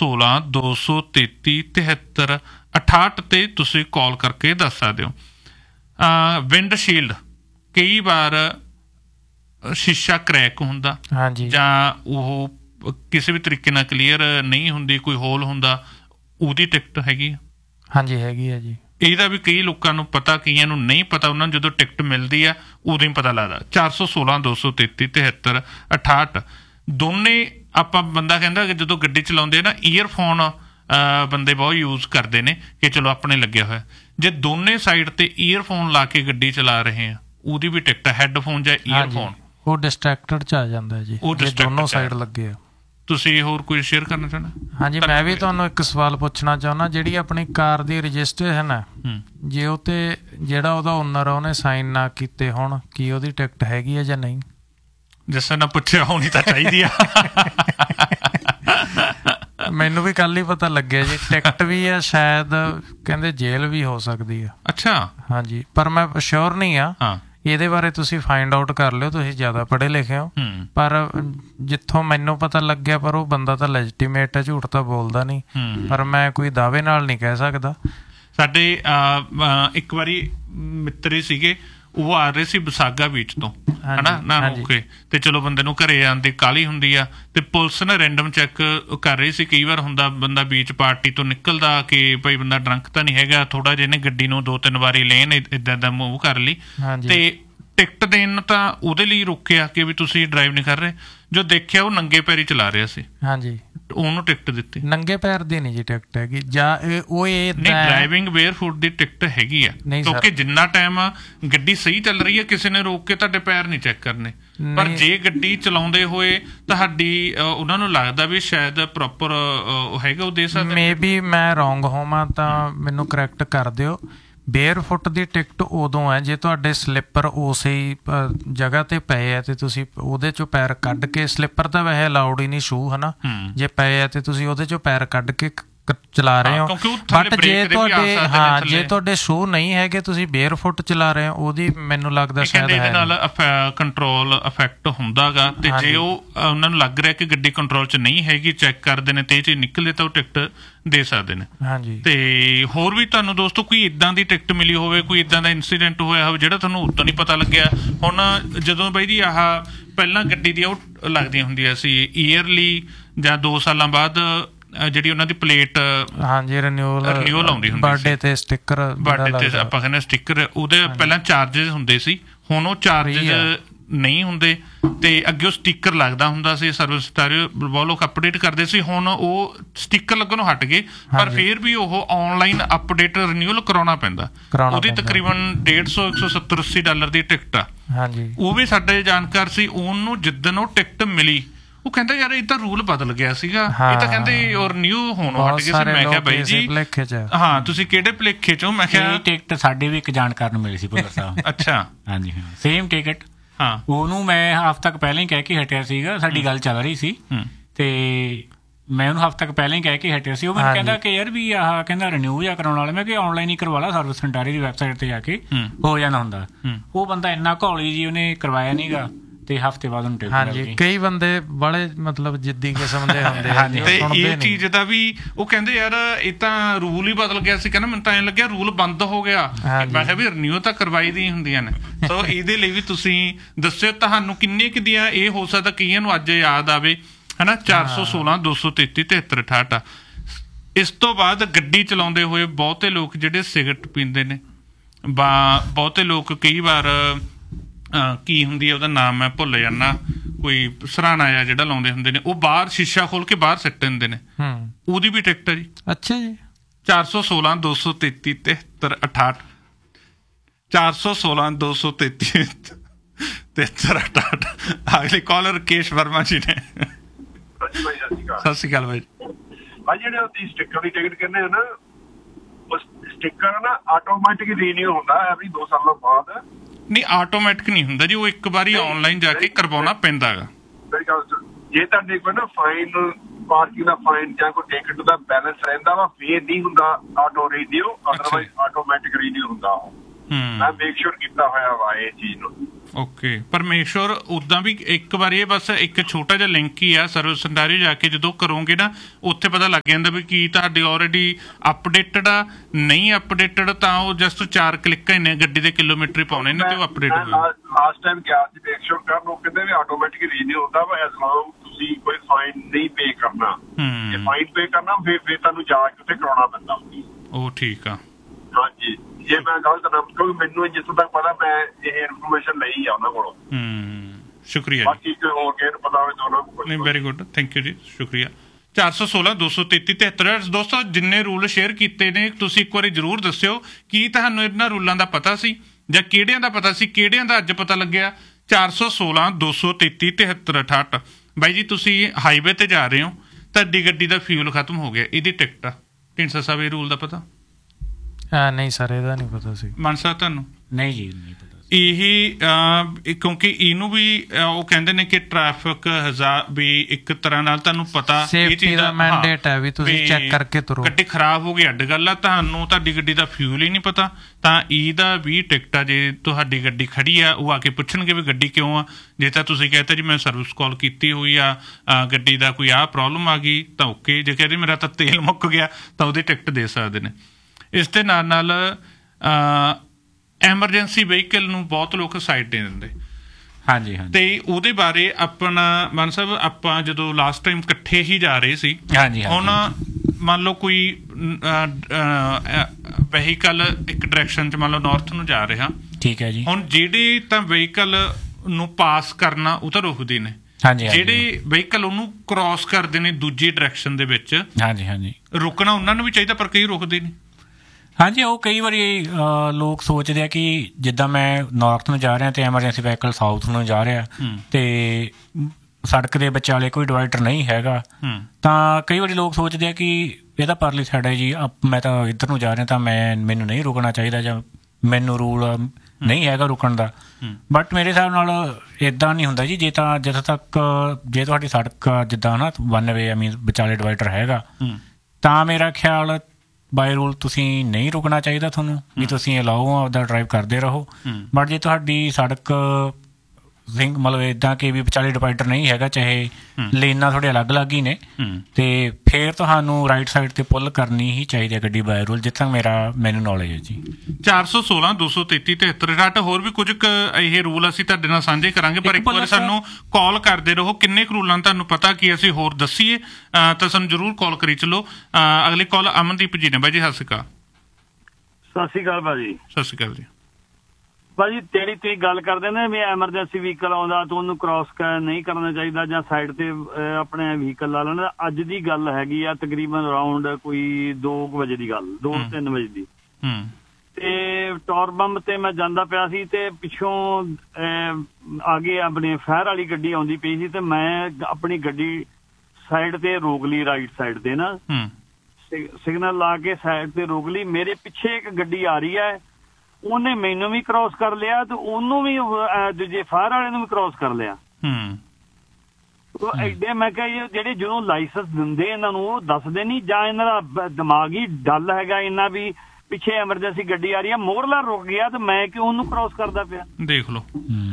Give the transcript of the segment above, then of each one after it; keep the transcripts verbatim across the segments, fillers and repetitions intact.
सोलह दो सौ तेती तिहत्तर अठाहठ ते तुसीं कॉल करके दस सकदे हो। विंडशील्ड कई बार शीशा क्रैक हुंदा जां ओह किसी भी तरीके नाल क्लीयर नहीं हुंदी, कोई होल हुंदा, ਉਹਦੀ ਟਿਕਟ ਹੈਗੀ ਆ? ਹਾਂਜੀ ਹੈਗੀ ਆ ਜੀ। ਇਹਦਾ ਵੀ ਕਈ ਲੋਕਾਂ ਨੂੰ ਪਤਾ, ਕਈਆਂ ਨੂੰ ਨਹੀਂ ਪਤਾ। ਉਹਨਾਂ ਨੂੰ ਜਦੋਂ ਟਿਕਟ ਮਿਲਦੀ ਆ ਉਦੋਂ ਹੀ ਪਤਾ ਲੱਗਦਾ। ਚਾਰ ਸੌ ਸੋਲਾਂ ਦੋ ਸੌ ਤੇਤੀ ਤਿਹੱਤਰ ਅਠਾਹਠ ਦੋਨੇ ਆਪਾਂ ਬੰਦਾ ਕਹਿੰਦਾ ਕਿ ਜਦੋਂ ਗੱਡੀ ਚਲਾਉਂਦੇ ਨਾ ਈਅਰਫੋਨ ਬੰਦੇ ਬਹੁਤ ਯੂਜ਼ ਕਰਦੇ ਨੇ ਕਿ ਚਲੋ ਆਪਣੇ ਲੱਗਿਆ ਹੋਇਆ। ਜੇ ਦੋਨੇ ਸਾਈਡ ਤੇ ਈਅਰਫੋਨ ਲਾ ਕੇ ਗੱਡੀ ਚਲਾ ਰਹੇ ਆ ਉਹਦੀ ਵੀ ਟਿਕਟ ਹੈ, ਹੈਡਫੋਨ ਜਾਂ ਈਅਰਫੋਨ। ਉਹ ਡਿਸਟਰੈਕਟਡ ਚ ਆ ਜਾਂਦਾ ਜੀ, ਜੇ ਦੋਨੋਂ ਸਾਈਡ ਲੱਗੇ ਆ। ਤੁਸੀਂ ਹੋਰ ਕੋਈ ਸ਼ੇਅਰ ਕਰਨਾ ਚਾਹੁੰਦੇ? ਹਾਂਜੀ, ਮੈਂ ਵੀ ਤੁਹਾਨੂੰ ਇੱਕ ਸਵਾਲ ਪੁੱਛਣਾ ਚਾਹੁੰਦਾ। ਜਿਹੜੀ ਆਪਣੀ ਕਾਰ ਦੀ ਰਜਿਸਟ੍ਰੇਸ਼ਨ ਹੈ, ਜੇ ਉਹ ਤੇ ਜਿਹੜਾ ਉਹਦਾ ਓਨਰ ਆ ਉਹਨੇ ਸਾਈਨ ਨਾ ਕੀਤੇ ਹੋਣ, ਕੀ ਉਹਦੀ ਟਿਕਟ ਹੈਗੀ ਹੈ ਜਾਂ ਨਹੀਂ? ਜਿਸ ਨਾਲ ਪੁੱਛਿਆ ਹੋਣੀ ਤਾਂ ਚਾਹੀਦੀ ਆ। ਮੈਨੂੰ ਵੀ ਕੱਲ ਹੀ ਪਤਾ ਲੱਗਿਆ ਜੀ, ਟਿਕਟ ਵੀ ਆ ਸ਼ਾਇਦ, ਕਹਿੰਦੇ ਜੇਲ੍ਹ ਵੀ ਹੋ ਸਕਦੀ ਆ। ਅੱਛਾ, ਹਾਂਜੀ, ਪਰ ਮੈਂ ਸ਼ੋਰ ਨਹੀਂ ਆ। ਇਹਦੇ ਬਾਰੇ ਤੁਸੀਂ ਫਾਈਂਡ ਆਊਟ ਕਰ ਲਿਓ, ਤੁਸੀਂ ਜ਼ਿਆਦਾ ਪੜ੍ਹੇ ਲਿਖੇ ਹੋ। ਪਰ ਜਿੱਥੋਂ ਮੈਨੂੰ ਪਤਾ ਲੱਗਿਆ, ਪਰ ਉਹ ਬੰਦਾ ਤਾਂ ਲੈਜੀਟੀਮੇਟ ਹੈ, ਝੂਠ ਤਾਂ ਬੋਲਦਾ ਨਹੀਂ, ਪਰ ਮੈਂ ਕੋਈ ਦਾਅਵੇ ਨਾਲ ਨਹੀਂ ਕਹਿ ਸਕਦਾ। ਸਾਡੇ ਇੱਕ ਵਾਰੀ ਮਿੱਤਰ ਹੀ ਸੀਗੇ, ਉਹ ਆ ਰਹੇ ਸੀ ਵਿਸਾਗਾ ਬੀਚ ਤੋਂ, ਹਨਾ, ਨਾ ਰੁਕ ਕੇ, ਤੇ ਚਲੋ ਬੰਦੇ ਨੂੰ ਘਰੇ ਆਉਣ ਦੀ ਕਾਹਲੀ ਹੁੰਦੀ ਆ, ਤੇ ਪੁਲਿਸ ਨੇ ਰੈਂਡਮ ਚੈੱਕ ਕਰ ਰਹੀ ਸੀ। ਕਈ ਵਾਰ ਹੁੰਦਾ ਬੰਦਾ ਬੀਚ ਪਾਰਟੀ ਤੋਂ ਨਿਕਲਦਾ ਕਿ ਭਾਈ ਬੰਦਾ ਡਰੰਕ ਤਾਂ ਨਹੀਂ ਹੈਗਾ, ਥੋੜਾ ਜਿਹਾ ਇਹਨੇ ਗੱਡੀ ਨੂੰ ਦੋ ਤਿੰਨ ਵਾਰੀ ਲੇਨ ਏਦਾਂ ਦਾ ਮੂਵ ਕਰ ਲਈ, ਤੇ ਟਿਕਟ ਦੇਣ ਤਾਂ ਉਹਦੇ ਲਈ ਰੁਕਿਆ ਕਿ ਵੀ ਤੁਸੀਂ ਡਰਾਈਵ ਨਹੀਂ ਕਰ ਰਹੇ। ਜੋ ਦੇਖਿਆ ਉਹ ਨੰਗੇ ਪੈਰੀ ਚਲਾ ਰਿਹਾ ਸੀ। ਹਾਂਜੀ, ਉਹਨੂੰ ਟਿਕਟ ਦਿੱਤੀ। ਨੰਗੇ ਪੈਰ ਦੀ ਨਹੀਂ ਜੀ ਟਿਕਟ ਹੈਗੀ, ਜਾਂ ਉਹ ਇਹ ਨਹੀਂ, ਡਰਾਈਵਿੰਗ ਬੇਅਰਫੁੱਟ ਦੀ ਟਿਕਟ ਹੈਗੀ ਆ, ਕਿਉਂਕਿ ਜਿੰਨਾ ਟਾਈਮ ਗੱਡੀ ਸਹੀ ਚੱਲ ਰਹੀ ਹੈ ਕਿਸੇ ਨੇ ਰੋਕ ਕੇ ਤੁਹਾਡੇ ਪੈਰ ਨਹੀਂ ਚੈੱਕ ਕਰਨੇ। ਪਰ ਜੇ ਗੱਡੀ ਚਲਾਉਂਦੇ ਹੋਏ ਤੁਹਾਡੀ ਉਹਨਾਂ ਨੂੰ ਲੱਗਦਾ ਵੀ ਸ਼ਾਇਦ ਪ੍ਰੋਪਰ ਹੈਗਾ, ਉਹ ਦੇ ਸਕਦੇ। ਮੇ ਬੀ ਮੈਂ ਰੋਂਗ ਹੋਵਾਂ ਤਾਂ ਮੈਨੂੰ ਕਰੈਕਟ ਕਰ ਦਿਓ। ਬੇਅਰਫੁੱਟ ਦੀ ਟਿਕਟ ਉਦੋਂ ਹੈ ਜੇ ਤੁਹਾਡੇ ਸਲਿੱਪਰ ਉਸੇ ਜਗ੍ਹਾ ਤੇ ਪਏ ਆ ਤੇ ਤੁਸੀਂ ਉਹਦੇ ਚੋਂ ਪੈਰ ਕੱਢ ਕੇ, ਸਲਿੱਪਰ ਤਾਂ ਵੈਸੇ ਅਲਾਉਡ ਹੀ ਨਹੀਂ ਸ਼ੂ, ਹਨਾ, ਜੇ ਪਏ ਆ ਤੇ ਤੁਸੀਂ ਉਹਦੇ ਚੋਂ ਪੈਰ ਕੱਢ ਕੇ ਚਲਾ ਰਹੇ ਹੋ। ਬਟ ਜੇ ਤੁਹਾਡੇ ਹਾਂ ਜੇ ਤੁਹਾਡੇ ਸ਼ੂ ਨਹੀਂ ਹੈਗੇ, ਤੁਸੀਂ ਬੇਅਰਫੁੱਟ ਚਲਾ ਰਹੇ ਹੋ, ਉਹਦੀ ਮੈਨੂੰ ਲੱਗਦਾ ਸ਼ਾਇਦ ਇਹਦੇ ਨਾਲ ਕੰਟਰੋਲ ਇਫੈਕਟ ਹੁੰਦਾ ਗਾ। ਤੇ ਜੇ ਉਹ ਉਹਨਾਂ ਨੂੰ ਲੱਗ ਰਿਹਾ ਕਿ ਗੱਡੀ ਕੰਟਰੋਲ ਚ ਨਹੀਂ ਹੈਗੀ, ਚੈੱਕ ਕਰਦੇ ਨੇ ਤੇ ਇਹ ਚ ਨਿਕਲੇ ਤਾਂ ਉਹ ਟਿਕਟ ਦੇ ਸਕਦੇ ਨੇ। ਹਾਂਜੀ, ਤੇ ਹੋਰ ਵੀ ਤੁਹਾਨੂੰ ਦੋਸਤੋ ਕੋਈ ਇੱਦਾਂ ਦੀ ਟਿਕਟ ਮਿਲੀ ਹੋਵੇ, ਕੋਈ ਇੱਦਾਂ ਦਾ ਇੰਸੀਡੈਂਟ ਹੋਇਆ ਹੋਵੇ ਜਿਹੜਾ ਤੁਹਾਨੂੰ ਉਦੋਂ ਨਹੀਂ ਪਤਾ ਲੱਗਿਆ। ਹੁਣ ਜਦੋਂ ਬਾਈ ਜੀ ਆਹ ਪਹਿਲਾਂ ਗੱਡੀ ਦੀਆਂ ਉਹ ਲੱਗਦੀਆਂ ਹੁੰਦੀਆਂ ਸੀ ਈਅਰਲੀ ਜਾਂ ਦੋ ਸਾਲਾਂ ਬਾਅਦ ਜਿਹੜੀ ਉਹਨਾਂ ਦੀ ਪਲੇਟ, ਹਾਂਜੀ, ਰਿਨਿਊਅਲ ਰਿਨਿਊਅਲ ਆਉਂਦੀ ਹੁੰਦੀ ਸੀ, ਬਰਥਡੇ ਤੇ ਸਟਿੱਕਰ, ਬਰਥਡੇ ਤੇ ਆਪਾਂ ਕਹਿੰਦੇ ਸਟਿੱਕਰ, ਉਹਦੇ ਪਹਿਲਾਂ ਚਾਰਜਿਸ ਹੁੰਦੇ ਸੀ, ਹੁਣ ਉਹ ਚਾਰਜਿਸ ਨਹੀਂ ਹੁੰਦੇ, ਤੇ ਅੱਗੇ ਉਹ ਸਟਿੱਕਰ ਲੱਗਦਾ ਹੁੰਦਾ ਸੀ। ਸਰਵਿਸ ਬਹੁਤ ਲੋਕ ਅਪਡੇਟ ਕਰਦੇ ਸੀ, ਹੁਣ ਉਹ ਸਟਿੱਕਰ ਲੱਗਣੋਂ ਹਟ ਗਏ, ਪਰ ਫਿਰ ਵੀ ਉਹ ਆਨਲਾਈਨ ਅਪਡੇਟ ਰਿਨਿਊਅਲ ਕਰਾਉਣਾ ਪੈਂਦਾ। ਉਹਦੀ ਤਕਰੀਬਨ ਡੇਢ ਸੌ ਇੱਕ ਸੌ ਸੱਤਰ ਅੱਸੀ ਡਾਲਰ ਦੀ ਟਿਕਟ ਆ। ਹਾਂਜੀ, ਉਹ ਵੀ ਸਾਡੇ ਜਾਣਕਾਰ ਸੀ। ਉਹਨੂੰ ਜਿੱਦਣ ਉਹ ਟਿਕਟ ਮਿਲੀ ਉਹ ਕਹਿੰਦਾ ਯਾਰ ਇਹ ਤਾਂ ਰੂਲ ਬਦਲ ਗਿਆ ਸੀਗਾ, ਇਹ ਤਾਂ ਕਹਿੰਦੇ ਔਰ ਨਿਊ ਹੋਣੋਂ ਹਟ ਗਏ ਸੀ। ਮੈਂ ਕਿਹਾ ਬਾਈ ਜੀ ਹਾਂ ਤੁਸੀਂ ਕਿਹੜੇ ਭੁਲੇਖੇ ਚੋਂ? ਮੈਂ ਕਿਹਾ ਟਿਕਟ ਸਾਡੇ ਵੀ ਇੱਕ ਜਾਣਕਾਰ ਨੂੰ ਮਿਲੀ ਸੀ ਭੁੱਲਰ ਸਾਹਿਬ। ਅੱਛਾ, ਹਾਂਜੀ, ਹਾਂ, ਸੇਮ ਟਿਕਟ। ਹਾਂ, ਉਹਨੂੰ ਮੈਂ ਹਫ਼ਤਾ ਤੱਕ ਪਹਿਲਾਂ ਹੀ ਕਹਿ ਕੇ ਹਟਿਆ ਸੀਗਾ, ਸਾਡੀ ਗੱਲ ਚੱਲ ਰਹੀ ਸੀ, ਤੇ ਮੈਂ ਉਹਨੂੰ ਹਫ਼ਤਾ ਤੱਕ ਪਹਿਲਾਂ ਹੀ ਕਹਿ ਕੇ ਹਟਿਆ ਸੀ। ਉਹ ਮੈਨੂੰ ਕਹਿੰਦਾ ਕਿ ਯਾਰ ਵੀ ਆਹ ਕਹਿੰਦਾ ਰਿਨਿਊ ਜਾਂ ਕਰਾਉਣ ਵਾਲੇ। ਮੈਂ ਕਿਹਾ ਆਨਲਾਈਨ ਹੀ ਕਰਵਾ ਲਾ, ਸਰਵਿਸ ਸੈਂਟਰ ਦੀ ਵੈਬਸਾਈਟ ਤੇ ਜਾ ਕੇ ਹੋ ਜਾਂਦਾ ਹੁੰਦਾ। ਉਹ ਬੰਦਾ ਇੰਨਾ ਘੋਲੀ ਜੀ, ਉਹਨੇ ਕਰਵਾਇਆ ਨੀ ਗਾ, ਤੇ ਹਫ਼ਤੇ ਬਾਅਦ ਉਹਨੂੰ ਟਿਕਟ। ਹਾਂਜੀ, ਕਈ ਬੰਦੇ ਬੜੇ ਮਤਲਬ ਜਿੱਦੀ ਕਿਸਮ ਦੇ ਹੁੰਦੇ ਆ। ਤੇ ਇਹ ਚੀਜ਼ ਦਾ ਵੀ ਉਹ ਕਹਿੰਦੇ ਯਾਰ ਇਹ ਤਾਂ ਰੂਲ ਹੀ ਬਦਲ ਗਿਆ ਸੀ। ਕਹਿੰਦਾ ਮੈਨੂੰ ਤਾਂ ਐਂ ਲੱਗਿਆ ਰੂਲ ਬੰਦ ਹੋ ਗਿਆ। ਮੈਂ ਕਿਹਾ ਵੀ ਰਿਨਿਊ ਤਾਂ ਕਰਵਾਈ ਦੀਆਂ ਹੁੰਦੀਆਂ ਨੇ। ਸੋ ਇਹਦੇ ਲਈ ਵੀ ਤੁਸੀਂ ਦੱਸਿਓ ਤੁਹਾਨੂੰ ਕਿੰਨੇ ਕੁ ਦੀਆਂ ਇਹ ਹੋ ਸਕਦਾ ਕਈਆਂ ਨੂੰ ਅੱਜ ਯਾਦ ਆਵੇ, ਹਨਾ। ਚਾਰ ਸੌ ਸੋਲਾਂ ਦੋ ਸੌ ਤੇਤੀ ਤਿਹੱਤਰ ਅਠਾਹਠ ਆ। ਇਸ ਤੋਂ ਬਾਅਦ ਗੱਡੀ ਚਲਾਉਂਦੇ ਹੋਏ ਬਹੁਤੇ ਲੋਕ ਜਿਹੜੇ ਸਿਗਰਟ ਪੀਂਦੇ ਨੇ, ਬਾ ਬਹੁਤੇ ਲੋਕ ਕਈ ਵਾਰ ਕੀ ਹੁੰਦੀ ਹੈ ਉਹਦਾ ਨਾਮ ਮੈਂ ਭੁੱਲ ਜਾਂਦਾ, ਕੋਈ ਸਰਾਣਾ ਆ ਜਿਹੜਾ ਲਾਉਂਦੇ ਹੁੰਦੇ ਨੇ, ਉਹ ਬਾਹਰ ਸ਼ੀਸ਼ਾ ਖੋਲ ਕੇ ਬਾਹਰ ਸਿੱਟ ਦਿੰਦੇ ਨੇ, ਉਹਦੀ ਵੀ ਟਿਕਟ ਹੈ ਜੀ। ਅੱਛਾ ਜੀ, ਚਾਰ ਸੌ ਸੋਲਾਂ ਦੋ ਸੌ ਤੇਤੀ ਤਿਹੱਤਰ ਅਠਾਹਠ ਚਾਰ ਸੌ ਸੋਲਾਂ ਦੋ ਸੌ ਤੇਤੀ ਤਿਹੱਤਰ ਅਠਾਹਠ। ਅਗਲੇ ਕਾਲਰ ਰਕੇਸ਼ ਵਰਮਾ ਜੀ ਨੇ। ਸਤਿ ਸ਼੍ਰੀ ਅਕਾਲ ਬਾਈ। ਭਾਈ ਜਿਹੜੇ ਤੁਸੀਂ ਸਟਿੱਕਰ ਦੀ ਟਿਕਟ ਕਹਿੰਦੇ ਹੋ ਨਾ, ਉਹ ਸਟਿੱਕਰ ਨਾ ਆਟੋਮੈਟਿਕ ਰੀਨਿਊ ਹੁੰਦਾ ਐਵਰੀ ਦੋ ਸਾਲਾਂ ਬਾਅਦ। ਨਹੀਂ, ਆਟੋਮੈਟਿਕ ਨਹੀਂ ਹੁੰਦਾ ਜੀ, ਉਹ ਇੱਕ ਵਾਰੀ ਆਨਲਾਈਨ ਜਾ ਕੇ ਕਰਵਾਉਣਾ ਪੈਂਦਾ ਹੈਗਾ। ਜੇ ਤੁਹਾਡੇ ਕੋਲ ਨਾ ਫਾਈਨ, ਪਾਰਕਿੰਗ ਦਾ ਫਾਈਨ ਜਾਂ ਕੋਈ ਟਿਕਟ ਦਾ ਬੈਲੈਂਸ ਰਹਿੰਦਾ ਵਾ, ਫੇਰ ਨਹੀਂ ਹੁੰਦਾ auto renew, otherwise automatic renew ਹੁੰਦਾ। ਮੈਂ ਮੇਕ ਸ਼ੋਰ ਕੀਤਾ ਹੋਇਆ ਵਾ ਇਹ ਚੀਜ਼ ਨੂੰ। ਓਕੇ, ਪਰ ਮੇਕ ਸ਼ੋਰ ਉਦਾਂ ਵੀ ਇੱਕ ਵਾਰੀ ਇਹ ਬਸ ਇੱਕ ਛੋਟਾ ਜਿਹਾ ਲਿੰਕ ਹੀ ਆ, ਸਰਵਿਸ ਸੈਂਟਰ ਜਾ ਕੇ ਜਦੋਂ ਕਰੋਗੇ ਨਾ ਉੱਥੇ ਪਤਾ ਲੱਗ ਜਾਂਦਾ ਵੀ ਕੀ ਤੁਹਾਡੀ ਆਲਰੇਡੀ ਅਪਡੇਟਡ ਆ ਨਹੀਂ ਅਪਡੇਟਡ, ਤਾਂ ਉਹ ਜਸਟ ਚਾਰ ਕਲਿੱਕਾਂ ਨੇ ਗੱਡੀ ਦੇ ਕਿਲੋਮੀਟਰ ਹੀ ਪਾਉਣੇ ਨੇ ਤੇ ਉਹ ਅਪਡੇਟ ਹੋ ਜਾਊ। ਲਾਸਟ ਟਾਈਮ ਕਿਹਾ ਸੀ ਮੇਕ ਸ਼ੋਰ ਕਰਨ, ਉਹ ਕਹਿੰਦੇ ਵੀ ਆਟੋਮੈਟਿਕ ਰੀਨਿਊ ਹੁੰਦਾ ਵਾ ਐਸ ਲੌਂਗ ਤੁਸੀਂ ਕੋਈ ਫਾਈਨ ਨਹੀਂ ਪੇ ਕਰਨਾ। ਜੇ ਫਾਈਨ ਪੇ ਕਰਨਾ ਫਿਰ ਫਿਰ ਤੁਹਾਨੂੰ ਜਾ ਕੇ ਉੱਥੇ ਕਰਾਉਣਾ ਪੈਂਦਾ। ਉਹ ਠੀਕ ਆ। ਹਾਂਜੀ, ਜੇ ਮੈਂ ਗਲਤ ਨਾ ਕਿਉਂਕਿ ਮੈਨੂੰ ਜਿੱਥੋਂ ਤੱਕ ਪਤਾ ਮੈਂ ਇਹ ਇਨਫੋਰਮੇਸ਼ਨ ਲਈ ਆ ਉਹਨਾਂ ਕੋਲੋਂ। ਹੂੰ, ਸ਼ੁਕਰੀਆ। ਬਾਕੀ ਕੋਈ ਹੋਰ ਕਿਸੇ ਨੂੰ ਪਤਾ ਹੋਵੇ ਤਾਂ ਉਹਨਾਂ ਨੂੰ। ਨਹੀਂ, ਵੈਰੀ ਗੁੱਡ, ਥੈਂਕ ਯੂ ਜੀ, ਸ਼ੁਕਰੀਆ। ਚਾਰ ਸੌ ਸੋਲਾਂ ਦੋ ਸੌ ਤੇਤੀ ਤਿਹੱਤਰ। ਦੋਸਤੋ, ਜਿੰਨੇ ਰੂਲ ਸ਼ੇਅਰ ਕੀਤੇ ਨੇ ਤੁਸੀਂ ਇੱਕ ਵਾਰੀ ਜ਼ਰੂਰ ਦੱਸਿਓ ਕੀ ਤੁਹਾਨੂੰ ਇਹਨਾਂ ਰੂਲਾਂ ਦਾ ਪਤਾ ਸੀ ਜਾਂ ਕਿਹੜਿਆਂ ਦਾ ਪਤਾ ਸੀ, ਕਿਹੜਿਆਂ ਦਾ ਅੱਜ ਪਤਾ ਲੱਗਿਆ। ਚਾਰ ਸੌ ਸੋਲਾਂ ਦੋ ਸੌ ਤੇਤੀ ਤਿਹੱਤਰ ਅਠਾਹਠ। ਬਾਈ ਜੀ, ਤੁਸੀਂ ਹਾਈਵੇ ਤੇ ਜਾ ਰਹੇ ਹੋ, ਤੁਹਾਡੀ ਗੱਡੀ ਦਾ ਫਿਊਲ ਖਤਮ ਹੋ ਗਿਆ, ਇਹਦੀ ਟਿਕਟ ਆ। ਢੀਂਡਸਾ ਸਾਹਿਬ, ਇਹ ਰੂਲ ਦਾ ਪਤਾ? ਨਹੀਂ ਸਰ, ਇਹਦਾ ਨਹੀਂ ਪਤਾ ਸੀ। ਮਾਨ ਸਾਹਿਬ, ਤੁਹਾਨੂੰ? ਨਹੀਂ ਜੀ, ਨਹੀਂ ਪਤਾ। ਇਹੀ ਕਿਉਂਕਿ ਇਹਨੂੰ ਵੀ ਉਹ ਕਹਿੰਦੇ ਨੇ ਕਿ ਟ੍ਰੈਫਿਕ ਹਜ਼ਾਰ ਵੀ ਇੱਕ ਤਰ੍ਹਾਂ ਨਾਲ ਤੁਹਾਨੂੰ ਪਤਾ ਇਹ ਚੀਜ਼ ਦਾ ਮੈਂਡੇਟ ਹੈ ਵੀ ਤੁਸੀਂ ਚੈੱਕ ਕਰਕੇ ਤੁਰੋ। ਗੱਡੀ ਖਰਾਬ ਹੋ ਗਈ ਅੱਡ ਗੱਲ ਆ, ਤੁਹਾਨੂੰ ਤੁਹਾਡੀ ਗੱਡੀ ਦਾ ਫਿਊਲ ਹੀ ਨਹੀਂ ਪਤਾ ਤਾਂ ਇਹਦਾ ਵੀ ਟਿਕਟ ਆ। ਜੇ ਤੁਹਾਡੀ ਗੱਡੀ ਖੜੀ ਆ ਉਹ ਆ ਕੇ ਪੁੱਛਣਗੇ ਵੀ ਗੱਡੀ ਕਿਉਂ ਆ। ਜੇ ਤਾਂ ਤੁਸੀਂ ਕਹਿੰਦੇ ਜੀ ਮੈਂ ਸਰਵਿਸ ਕਾਲ ਕੀਤੀ ਹੋਈ ਆ, ਗੱਡੀ ਦਾ ਕੋਈ ਆਹ ਪ੍ਰੋਬਲਮ ਆ ਗਈ ਤਾਂ ਓਕੇ। ਜੇ ਕਹਿੰਦੇ ਮੇਰਾ ਤਾਂ ਤੇਲ ਮੁੱਕ ਗਿਆ ਤਾਂ ਉਹਦੀ ਟਿਕਟ ਦੇ ਸਕਦੇ ਨੇ। ਇਸ ਦੇ ਨਾਲ ਨਾਲ ਐਮਰਜੈਂਸੀ ਵਹੀਕਲ ਨੂੰ ਬਹੁਤ ਲੋਕ ਸਾਈਡ ਦੇ ਦਿੰਦੇ। ਹਾਂਜੀ ਹਾਂਜੀ। ਤੇ ਉਹਦੇ ਬਾਰੇ ਆਪਣਾ ਮਾਨ ਸਾਹਿਬ, ਆਪਾਂ ਜਦੋਂ ਲਾਸਟ ਟਾਈਮ ਇਕੱਠੇ ਹੀ ਜਾ ਰਹੇ ਸੀ, ਹਾਂਜੀ, ਹੁਣ ਮੰਨ ਲਓ ਕੋਈ ਵਹੀਕਲ ਇੱਕ ਡਾਇਰੈਕਸ਼ਨ ਚ ਮੰਨ ਲਓ ਨਾਰਥ ਨੂੰ ਜਾ ਰਿਹਾ, ਠੀਕ ਹੈ ਜੀ। ਹੁਣ ਜਿਹੜੇ ਤਾਂ ਵਹੀਕਲ ਨੂੰ ਪਾਸ ਕਰਨਾ ਉਹ ਤਾਂ ਰੁਕਦੇ ਨੇ, ਹਾਂਜੀ, ਜਿਹੜੇ ਵਹੀਕਲ ਉਹਨੂੰ ਕ੍ਰਾਸ ਕਰਦੇ ਨੇ ਦੂਜੀ ਡਾਇਰੈਕਸ਼ਨ ਦੇ ਵਿੱਚ, ਹਾਂਜੀ ਹਾਂਜੀ, ਰੁਕਣਾ ਉਹਨਾਂ ਨੂੰ ਵੀ ਚਾਹੀਦਾ ਪਰ ਕਈ ਰੁਕਦੇ ਨਹੀਂ। ਹਾਂਜੀ, ਉਹ ਕਈ ਵਾਰੀ ਲੋਕ ਸੋਚਦੇ ਆ ਕਿ ਜਿੱਦਾਂ ਮੈਂ ਨਾਰਥ ਨੂੰ ਜਾ ਰਿਹਾ ਤੇ ਐਮਰਜੈਂਸੀ ਵਹੀਕਲ ਸਾਊਥ ਨੂੰ ਜਾ ਰਿਹਾ ਤੇ ਸੜਕ ਦੇ ਵਿਚਾਲੇ ਕੋਈ ਡਿਵਾਈਡਰ ਨਹੀਂ ਹੈਗਾ, ਤਾਂ ਕਈ ਵਾਰੀ ਲੋਕ ਸੋਚਦੇ ਆ ਕਿ ਇਹਦਾ ਪਰਲੀ ਸਾਈਡ ਹੈ ਜੀ, ਮੈਂ ਤਾਂ ਇੱਧਰ ਨੂੰ ਜਾ ਰਿਹਾ ਤਾਂ ਮੈਂ ਮੈਨੂੰ ਨਹੀਂ ਰੁਕਣਾ ਚਾਹੀਦਾ ਜਾਂ ਮੈਨੂੰ ਰੂਲ ਨਹੀਂ ਹੈਗਾ ਰੁਕਣ ਦਾ। ਬਟ ਮੇਰੇ ਹਿਸਾਬ ਨਾਲ ਇੱਦਾਂ ਨਹੀਂ ਹੁੰਦਾ ਜੀ। ਜੇ ਤਾਂ ਜਿੱਥੇ ਤੱਕ ਜੇ ਤੁਹਾਡੀ ਸੜਕ ਜਿੱਦਾਂ ਨਾ ਵਨ ਵੇ ਮੀਨ ਵਿਚਾਲੇ ਡਿਵਾਈਡਰ ਹੈਗਾ ਤਾਂ ਮੇਰਾ ਖਿਆਲ ਬਾਈ ਰੂਲ ਤੁਸੀਂ ਨਹੀਂ ਰੁਕਣਾ ਚਾਹੀਦਾ ਤੁਹਾਨੂੰ, ਵੀ ਤੁਸੀਂ ਅਲਾਓ ਆਪਦਾ ਡਰਾਈਵ ਕਰਦੇ ਰਹੋ। ਬਟ ਜੇ ਤੁਹਾਡੀ ਸੜਕ ਸਿੰਘ ਮਤਲਬ ਇੱਦਾਂ ਕਿ ਵੀ ਵਿਚਾਲੇ ਡਿਵਾਈਡਰ ਨਹੀਂ ਹੈਗਾ, ਚਾਹੇ ਲੇਨਾਂ ਥੋੜ੍ਹੇ ਅਲੱਗ ਅਲੱਗ ਹੀ ਨੇ, ਤੇ ਫਿਰ ਤੁਹਾਨੂੰ ਰਾਈਟ ਸਾਈਡ ਤੇ ਪੁੱਲ ਕਰਨੀ ਹੀ ਚਾਹੀਦੀ ਹੈ ਗੱਡੀ ਬਾਈ ਰੂਲ, ਜਿੱਥੇ ਮੇਰਾ ਮੈਨੂੰ ਨੌਲੇਜ ਹੈ ਜੀ। ਚਾਰ ਸੌ ਸੋਲਾਂ ਦੋ ਸੌ ਤੇਤੀ ਤਿਹੱਤਰ ਅਠਾਹਠ। ਹੋਰ ਵੀ ਕੁਝ ਇਹ ਰੂਲ ਅਸੀਂ ਤੁਹਾਡੇ ਨਾਲ ਸਾਂਝੇ ਕਰਾਂਗੇ, ਪਰ ਇੱਕ ਵਾਰ ਸਾਨੂੰ ਕਾਲ ਕਰਦੇ ਰਹੋ। ਕਿੰਨੇ ਕੁ ਰੂਲਾਂ ਤੁਹਾਨੂੰ ਪਤਾ ਕਿ ਅਸੀਂ ਹੋਰ ਦੱਸੀਏ ਤਾਂ ਸਾਨੂੰ ਜ਼ਰੂਰ ਕਾਲ ਕਰੀ ਚਲੋ। ਅਗਲੀ ਕਾਲ ਅਮਨਦੀਪ ਜੀ ਨੇ। ਬਾਈ ਜੀ ਸਤਿ ਸ਼੍ਰੀ ਅਕਾਲ। ਸਤਿ ਸ਼੍ਰੀ ਅਕਾਲ ਭਾਜੀ। ਸਤਿ ਸ਼੍ਰੀ ਅਕਾਲ ਜੀ। ਭਾਜੀ ਜਿਹੜੀ ਤੁਸੀਂ ਗੱਲ ਕਰਦੇ ਨੇ ਵੀ ਐਮਰਜੈਂਸੀ ਵਹੀਕਲ ਆਉਂਦਾ ਤਾਂ ਉਹਨੂੰ ਕ੍ਰਾਸ ਨਹੀਂ ਕਰਨਾ ਚਾਹੀਦਾ ਜਾਂ ਸਾਈਡ ਤੇ ਆਪਣੇ ਵਹੀਕਲ ਲਾ ਲੈਣਾ। ਅੱਜ ਦੀ ਗੱਲ ਹੈਗੀ ਆ ਤਕਰੀਬਨ ਅਰਾਊਂਡ ਕੋਈ ਦੋ ਕੁ ਵਜੇ ਦੀ ਗੱਲ, ਦੋ ਤਿੰਨ ਵਜੇ ਦੀ। ਤੇ ਟੌਰ ਬੰਬ ਤੇ ਮੈਂ ਜਾਂਦਾ ਪਿਆ ਸੀ ਤੇ ਪਿੱਛੋਂ ਆਗੇ ਆਪਣੇ ਫਾਇਰ ਵਾਲੀ ਗੱਡੀ ਆਉਂਦੀ ਪਈ ਸੀ ਤੇ ਮੈਂ ਆਪਣੀ ਗੱਡੀ ਸਾਈਡ ਤੇ ਰੋਕ ਲਈ, ਰਾਈਟ ਸਾਈਡ ਤੇ ਨਾ ਸਿਗਨਲ ਲਾ ਕੇ ਸਾਈਡ ਤੇ ਰੋਕ ਲਈ। ਮੇਰੇ ਪਿੱਛੇ ਇੱਕ ਗੱਡੀ ਆ ਰਹੀ ਹੈ, ਉਹਨੇ ਮੈਨੂੰ ਵੀ ਕ੍ਰਾਸ ਕਰ ਲਿਆ ਤੇ ਉਹਨੂੰ ਵੀ ਦੂਜੇ ਫਾਇਰ ਵਾਲੇ ਨੂੰ ਵੀ ਕ੍ਰਾਸ ਕਰ ਲਿਆ। ਐਡੇ ਮੈਂ ਕਿਹਾ ਜਿਹੜੇ ਜਦੋਂ ਲਾਇਸੈਂਸ ਦਿੰਦੇ ਇਹਨਾਂ ਨੂੰ ਉਹ ਦੱਸਦੇ ਨਹੀਂ, ਜਾਂ ਇਹਨਾਂ ਦਾ ਦਿਮਾਗ ਹੀ ਡੱਲ ਹੈਗਾ ਇੰਨਾ ਵੀ ਪਿੱਛੇ ਐਮਰਜੈਂਸੀ ਗੱਡੀ ਆ ਰਹੀ ਹੈ, ਮੋਹਰਲਾ ਰੁਕ ਗਿਆ ਤੇ ਮੈਂ ਕਿਉਂ ਉਹਨੂੰ ਕ੍ਰਾਸ ਕਰਦਾ ਪਿਆ। ਦੇਖ ਲਓ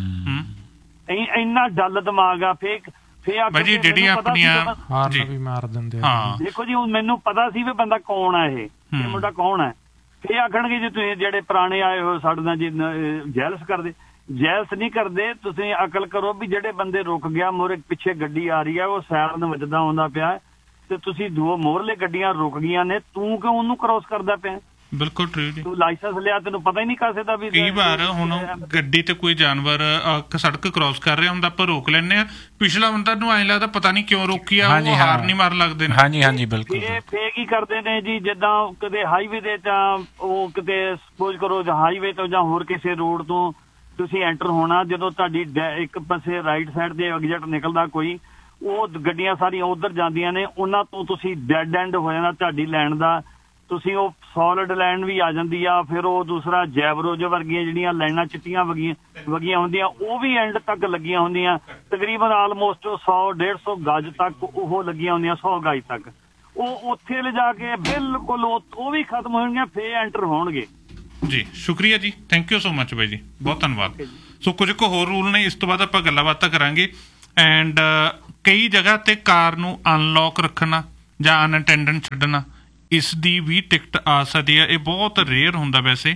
ਇੰਨਾ ਡੱਲ ਦਿਮਾਗ ਆ। ਫੇਕ ਭਾਜੀ ਜਿਹੜੀਆਂ ਆਪਣੀਆਂ ਹਾਰਨ ਵੀ ਮਾਰ ਦਿੰਦੇ ਆ। ਦੇਖੋ ਜੀ, ਹੁਣ ਮੈਨੂੰ ਪਤਾ ਸੀ ਵੀ ਬੰਦਾ ਕੌਣ ਆ, ਇਹ ਮੁੰਡਾ ਕੌਣ ਹੈ। ਫੇਰ ਆਖਣਗੇ ਜੇ ਤੁਸੀਂ ਜਿਹੜੇ ਪੁਰਾਣੇ ਆਏ ਹੋ ਸਾਡੇ ਨਾਲ ਜੀ ਜੈਲਸ ਕਰਦੇ, ਜੈਲਸ ਨਹੀਂ ਕਰਦੇ। ਤੁਸੀਂ ਅਕਲ ਕਰੋ ਵੀ ਜਿਹੜੇ ਬੰਦੇ ਰੁਕ ਗਿਆ, ਮੋਰੇ ਪਿੱਛੇ ਗੱਡੀ ਆ ਰਹੀ ਹੈ, ਉਹ ਸਾਇਰਨ ਵੱਜਦਾ ਆਉਂਦਾ ਪਿਆ ਤੇ ਤੁਸੀਂ ਦੋ ਮੋਹਰਲੇ ਗੱਡੀਆਂ ਰੁਕ ਗਈਆਂ ਨੇ, ਤੂੰ ਕਿਉਂ ਉਹਨੂੰ ਕ੍ਰਾਸ ਕਰਦਾ ਪਿਆ। ਬਿਲਕੁਲ ਟਰੂ ਜੀ। ਤੂੰ ਲਾਇਸੈਂਸ ਲਿਆ, ਤੈਨੂੰ ਪਤਾ ਹੀ ਨਹੀਂ ਕਾਸੇ ਦਾ ਵੀ। ਕਈ ਵਾਰ ਹੁਣ ਗੱਡੀ ਤੇ ਕੋਈ ਜਾਨਵਰ ਸੜਕ ਕ੍ਰਾਸ ਕਰ ਰਿਹਾ ਹੁੰਦਾ, ਆਪਾਂ ਰੋਕ ਲੈਂਦੇ ਆ, ਪਿਛਲਾ ਬੰਦਾ ਨੂੰ ਐਂ ਲੱਗਦਾ ਪਤਾ ਨਹੀਂ ਕਿਉਂ ਰੋਕੀ ਆ, ਉਹ ਹਾਰ ਨਹੀਂ ਮਾਰ ਲੱਗਦੇ ਨੇ। ਹਾਂਜੀ ਹਾਂਜੀ ਬਿਲਕੁਲ। ਫੇਰ ਕੀ ਕਰਦੇ ਨੇ ਜੀ, ਜਿੱਦਾਂ ਕਿਤੇ ਹਾਈਵੇ ਤੇ ਜਾਂ ਉਹ ਕਿਤੇ ਸਪੋਜ਼ ਕਰੋ ਹਾਈਵੇ ਤੋਂ ਜਾਂ ਹੋਰ ਕਿਸੇ ਰੋਡ ਤੋਂ ਤੁਸੀਂ ਐਂਟਰ ਹੋਣਾ, ਜਦੋਂ ਤੁਹਾਡੀ ਇੱਕ ਪਾਸੇ ਰਾਈਟ ਸਾਈਡ ਤੇ ਐਗਜ਼ਿਟ ਨਿਕਲਦਾ ਕੋਈ, ਉਹ ਗੱਡੀਆਂ ਸਾਰੀਆਂ ਉਧਰ ਜਾਂਦੀਆਂ ਨੇ, ਉਹਨਾਂ ਤੋਂ ਤੁਸੀਂ ਡੈਡ ਐਂਡ ਹੋ ਜਾਣਾ ਤੁਹਾਡੀ ਲਾਈਨ ਦਾ। ਤੁਸੀਂ ਉਹ ਸੋਲਿਡ ਲਾਈਨ ਵੀ ਆ ਜਾਂਦੀ ਆ, ਫਿਰ ਉਹ ਦੂਸਰਾ ਜੈਬਰੋਜ ਵਰਗੀਆਂ ਜਿਹੜੀਆਂ ਲਾਈਨਾਂ ਚਿੱਟੀਆਂ ਵਗੀਆਂ ਵਗੀਆਂ ਹੁੰਦੀਆਂ ਉਹ ਵੀ ਐਂਡ ਤੱਕ ਲੱਗੀਆਂ ਹੁੰਦੀਆਂ, ਤਕਰੀਬਨ ਆਲਮੋਸਟ ਸੌ ਡੇਢ ਸੌ ਗਜ ਤੱਕ ਉਹ ਲੱਗੀਆਂ ਹੁੰਦੀਆਂ, ਸੌ ਗਜ ਤੱਕ। ਉਹ ਉੱਥੇ ਲਿਜਾ ਕੇ ਬਿਲਕੁਲ ਉਹ ਵੀ ਖਤਮ ਹੋਣਗੀਆਂ, ਫੇਰ ਐਂਟਰ ਹੋਣਗੇ। ਜੀ ਸ਼ੁਕਰੀਆ ਜੀ, ਥੈਂਕ ਯੂ ਸੋ ਮਚ ਬਾਈ ਜੀ, ਬਹੁਤ ਧੰਨਵਾਦ। ਸੋ ਕੁਝ ਕੁ ਹੋਰ ਰੂਲ ਨੇ, ਇਸ ਤੋਂ ਬਾਅਦ ਆਪਾਂ ਗੱਲਾਂ ਬਾਤਾਂ ਕਰਾਂਗੇ। ਐਂਡ ਕਈ ਜਗ੍ਹਾ ਤੇ ਕਾਰ ਨੂੰ ਅਨਲੌਕ ਰੱਖਣਾ ਜਾਂ ਅਨਅਟੈਂਡੈਂਟ ਛੱਡਣਾ, ਇਸ ਦੀ ਵੀ ਟਿਕਟ ਆ ਸਕਦੀ ਹੈ। ਇਹ ਬਹੁਤ ਰੇਅਰ ਹੁੰਦਾ ਵੈਸੇ।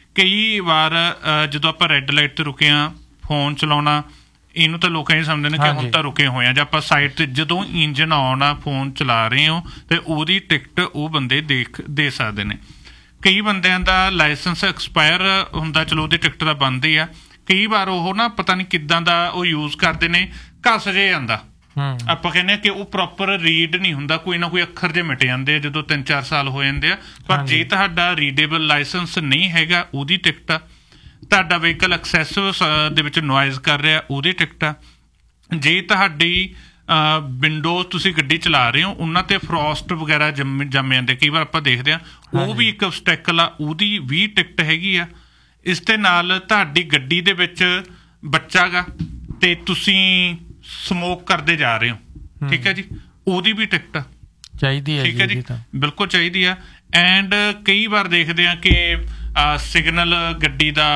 ਕਈ ਵਾਰ ਜਦੋਂ ਆਪਾਂ ਰੈੱਡ ਲਾਈਟ ਤੇ ਰੁਕੇ ਹਾਂ, ਫੋਨ ਚਲਾਉਣਾ, ਇਹਨੂੰ ਤਾਂ ਲੋਕਾਂ ਇਹ ਸਮਝਦੇ ਨੇ ਕਿ ਹੁਣ ਤਾਂ ਰੁਕੇ ਹੋਏ ਆ, ਜਾਂ ਆਪਾਂ ਸਾਈਡ ਤੇ ਜਦੋਂ ਇੰਜਨ ਆਨ ਆ, ਫੋਨ ਚਲਾ ਰਹੇ ਹੋ, ਤੇ ਉਹਦੀ ਟਿਕਟ ਉਹ ਬੰਦੇ ਦੇਖ ਦੇ ਸਕਦੇ ਨੇ। ਕਈ ਬੰਦਿਆਂ ਦਾ ਲਾਇਸੈਂਸ ਐਕਸਪਾਇਰ ਹੁੰਦਾ, ਚਲੋ ਉਹਦੀ ਟਿਕਟ ਤਾਂ ਬਣਦੀ ਆ। ਕਈ ਵਾਰ ਉਹ ਨਾ ਪਤਾ ਨਹੀਂ ਕਿੱਦਾਂ ਦਾ ਉਹ ਯੂਜ਼ ਕਰਦੇ ਨੇ, ਘਸ ਜੇ ਜਾਂਦਾ। ਆਪਾਂ ਕਹਿੰਦੇ ਆ ਕਿ ਉਹ ਪ੍ਰੋਪਰ ਰੀਡ ਨਹੀਂ ਹੁੰਦਾ, ਕੋਈ ਨਾ ਕੋਈ ਅੱਖਰ ਜੇ ਮਿਟ ਜਾਂਦੇ ਆ ਜਦੋਂ ਤਿੰਨ ਚਾਰ ਸਾਲ ਹੋ ਜਾਂਦੇ ਆ। ਪਰ ਜੇ ਤੁਹਾਡਾ ਰੀਡੇਬਲ ਲਾਇਸੈਂਸ ਨਹੀਂ ਹੈਗਾ, ਉਹਦੀ ਟਿਕਟ ਆ। ਤੁਹਾਡਾ ਵਹੀਕਲ ਐਕਸੈਸਿਵ ਦੇ ਵਿੱਚ ਨੋਇਜ਼ ਕਰ ਰਿਹਾ, ਉਹਦੀ ਟਿਕਟ ਆ। ਜੇ ਤੁਹਾਡੀ ਵਿੰਡੋ ਤੁਸੀਂ ਗੱਡੀ ਚਲਾ ਰਹੇ ਹੋ, ਉਹਨਾਂ ਤੇ ਫਰੋਸਟ ਵਗੈਰਾ ਜੰਮ ਜੰਮ ਜਾਂਦੇ, ਕਈ ਵਾਰ ਆਪਾਂ ਦੇਖਦੇ ਹਾਂ, ਉਹ ਵੀ ਇੱਕ ਆਬਸਟੈਕਲ ਆ, ਉਹਦੀ ਵੀ ਟਿਕਟ ਹੈਗੀ ਆ। ਇਸ ਦੇ ਨਾਲ ਤੁਹਾਡੀ ਗੱਡੀ ਦੇ ਵਿੱਚ ਬੱਚਾ ਗਾ ਤੇ ਤੁਸੀਂ ਸਮੋਕ ਕਰਦੇ ਜਾ ਰਹੇ ਹੋ, ਠੀਕ ਹੈ ਜੀ, ਉਹਦੀ ਵੀ ਟਿਕਟ ਚਾਹੀਦੀ ਹੈ, ਠੀਕ ਹੈ ਜੀ, ਬਿਲਕੁਲ ਚਾਹੀਦੀ ਆ। ਐਂਡ ਕਈ ਵਾਰ ਦੇਖਦੇ ਆ ਕਿ ਸਿਗਨਲ ਗੱਡੀ ਦਾ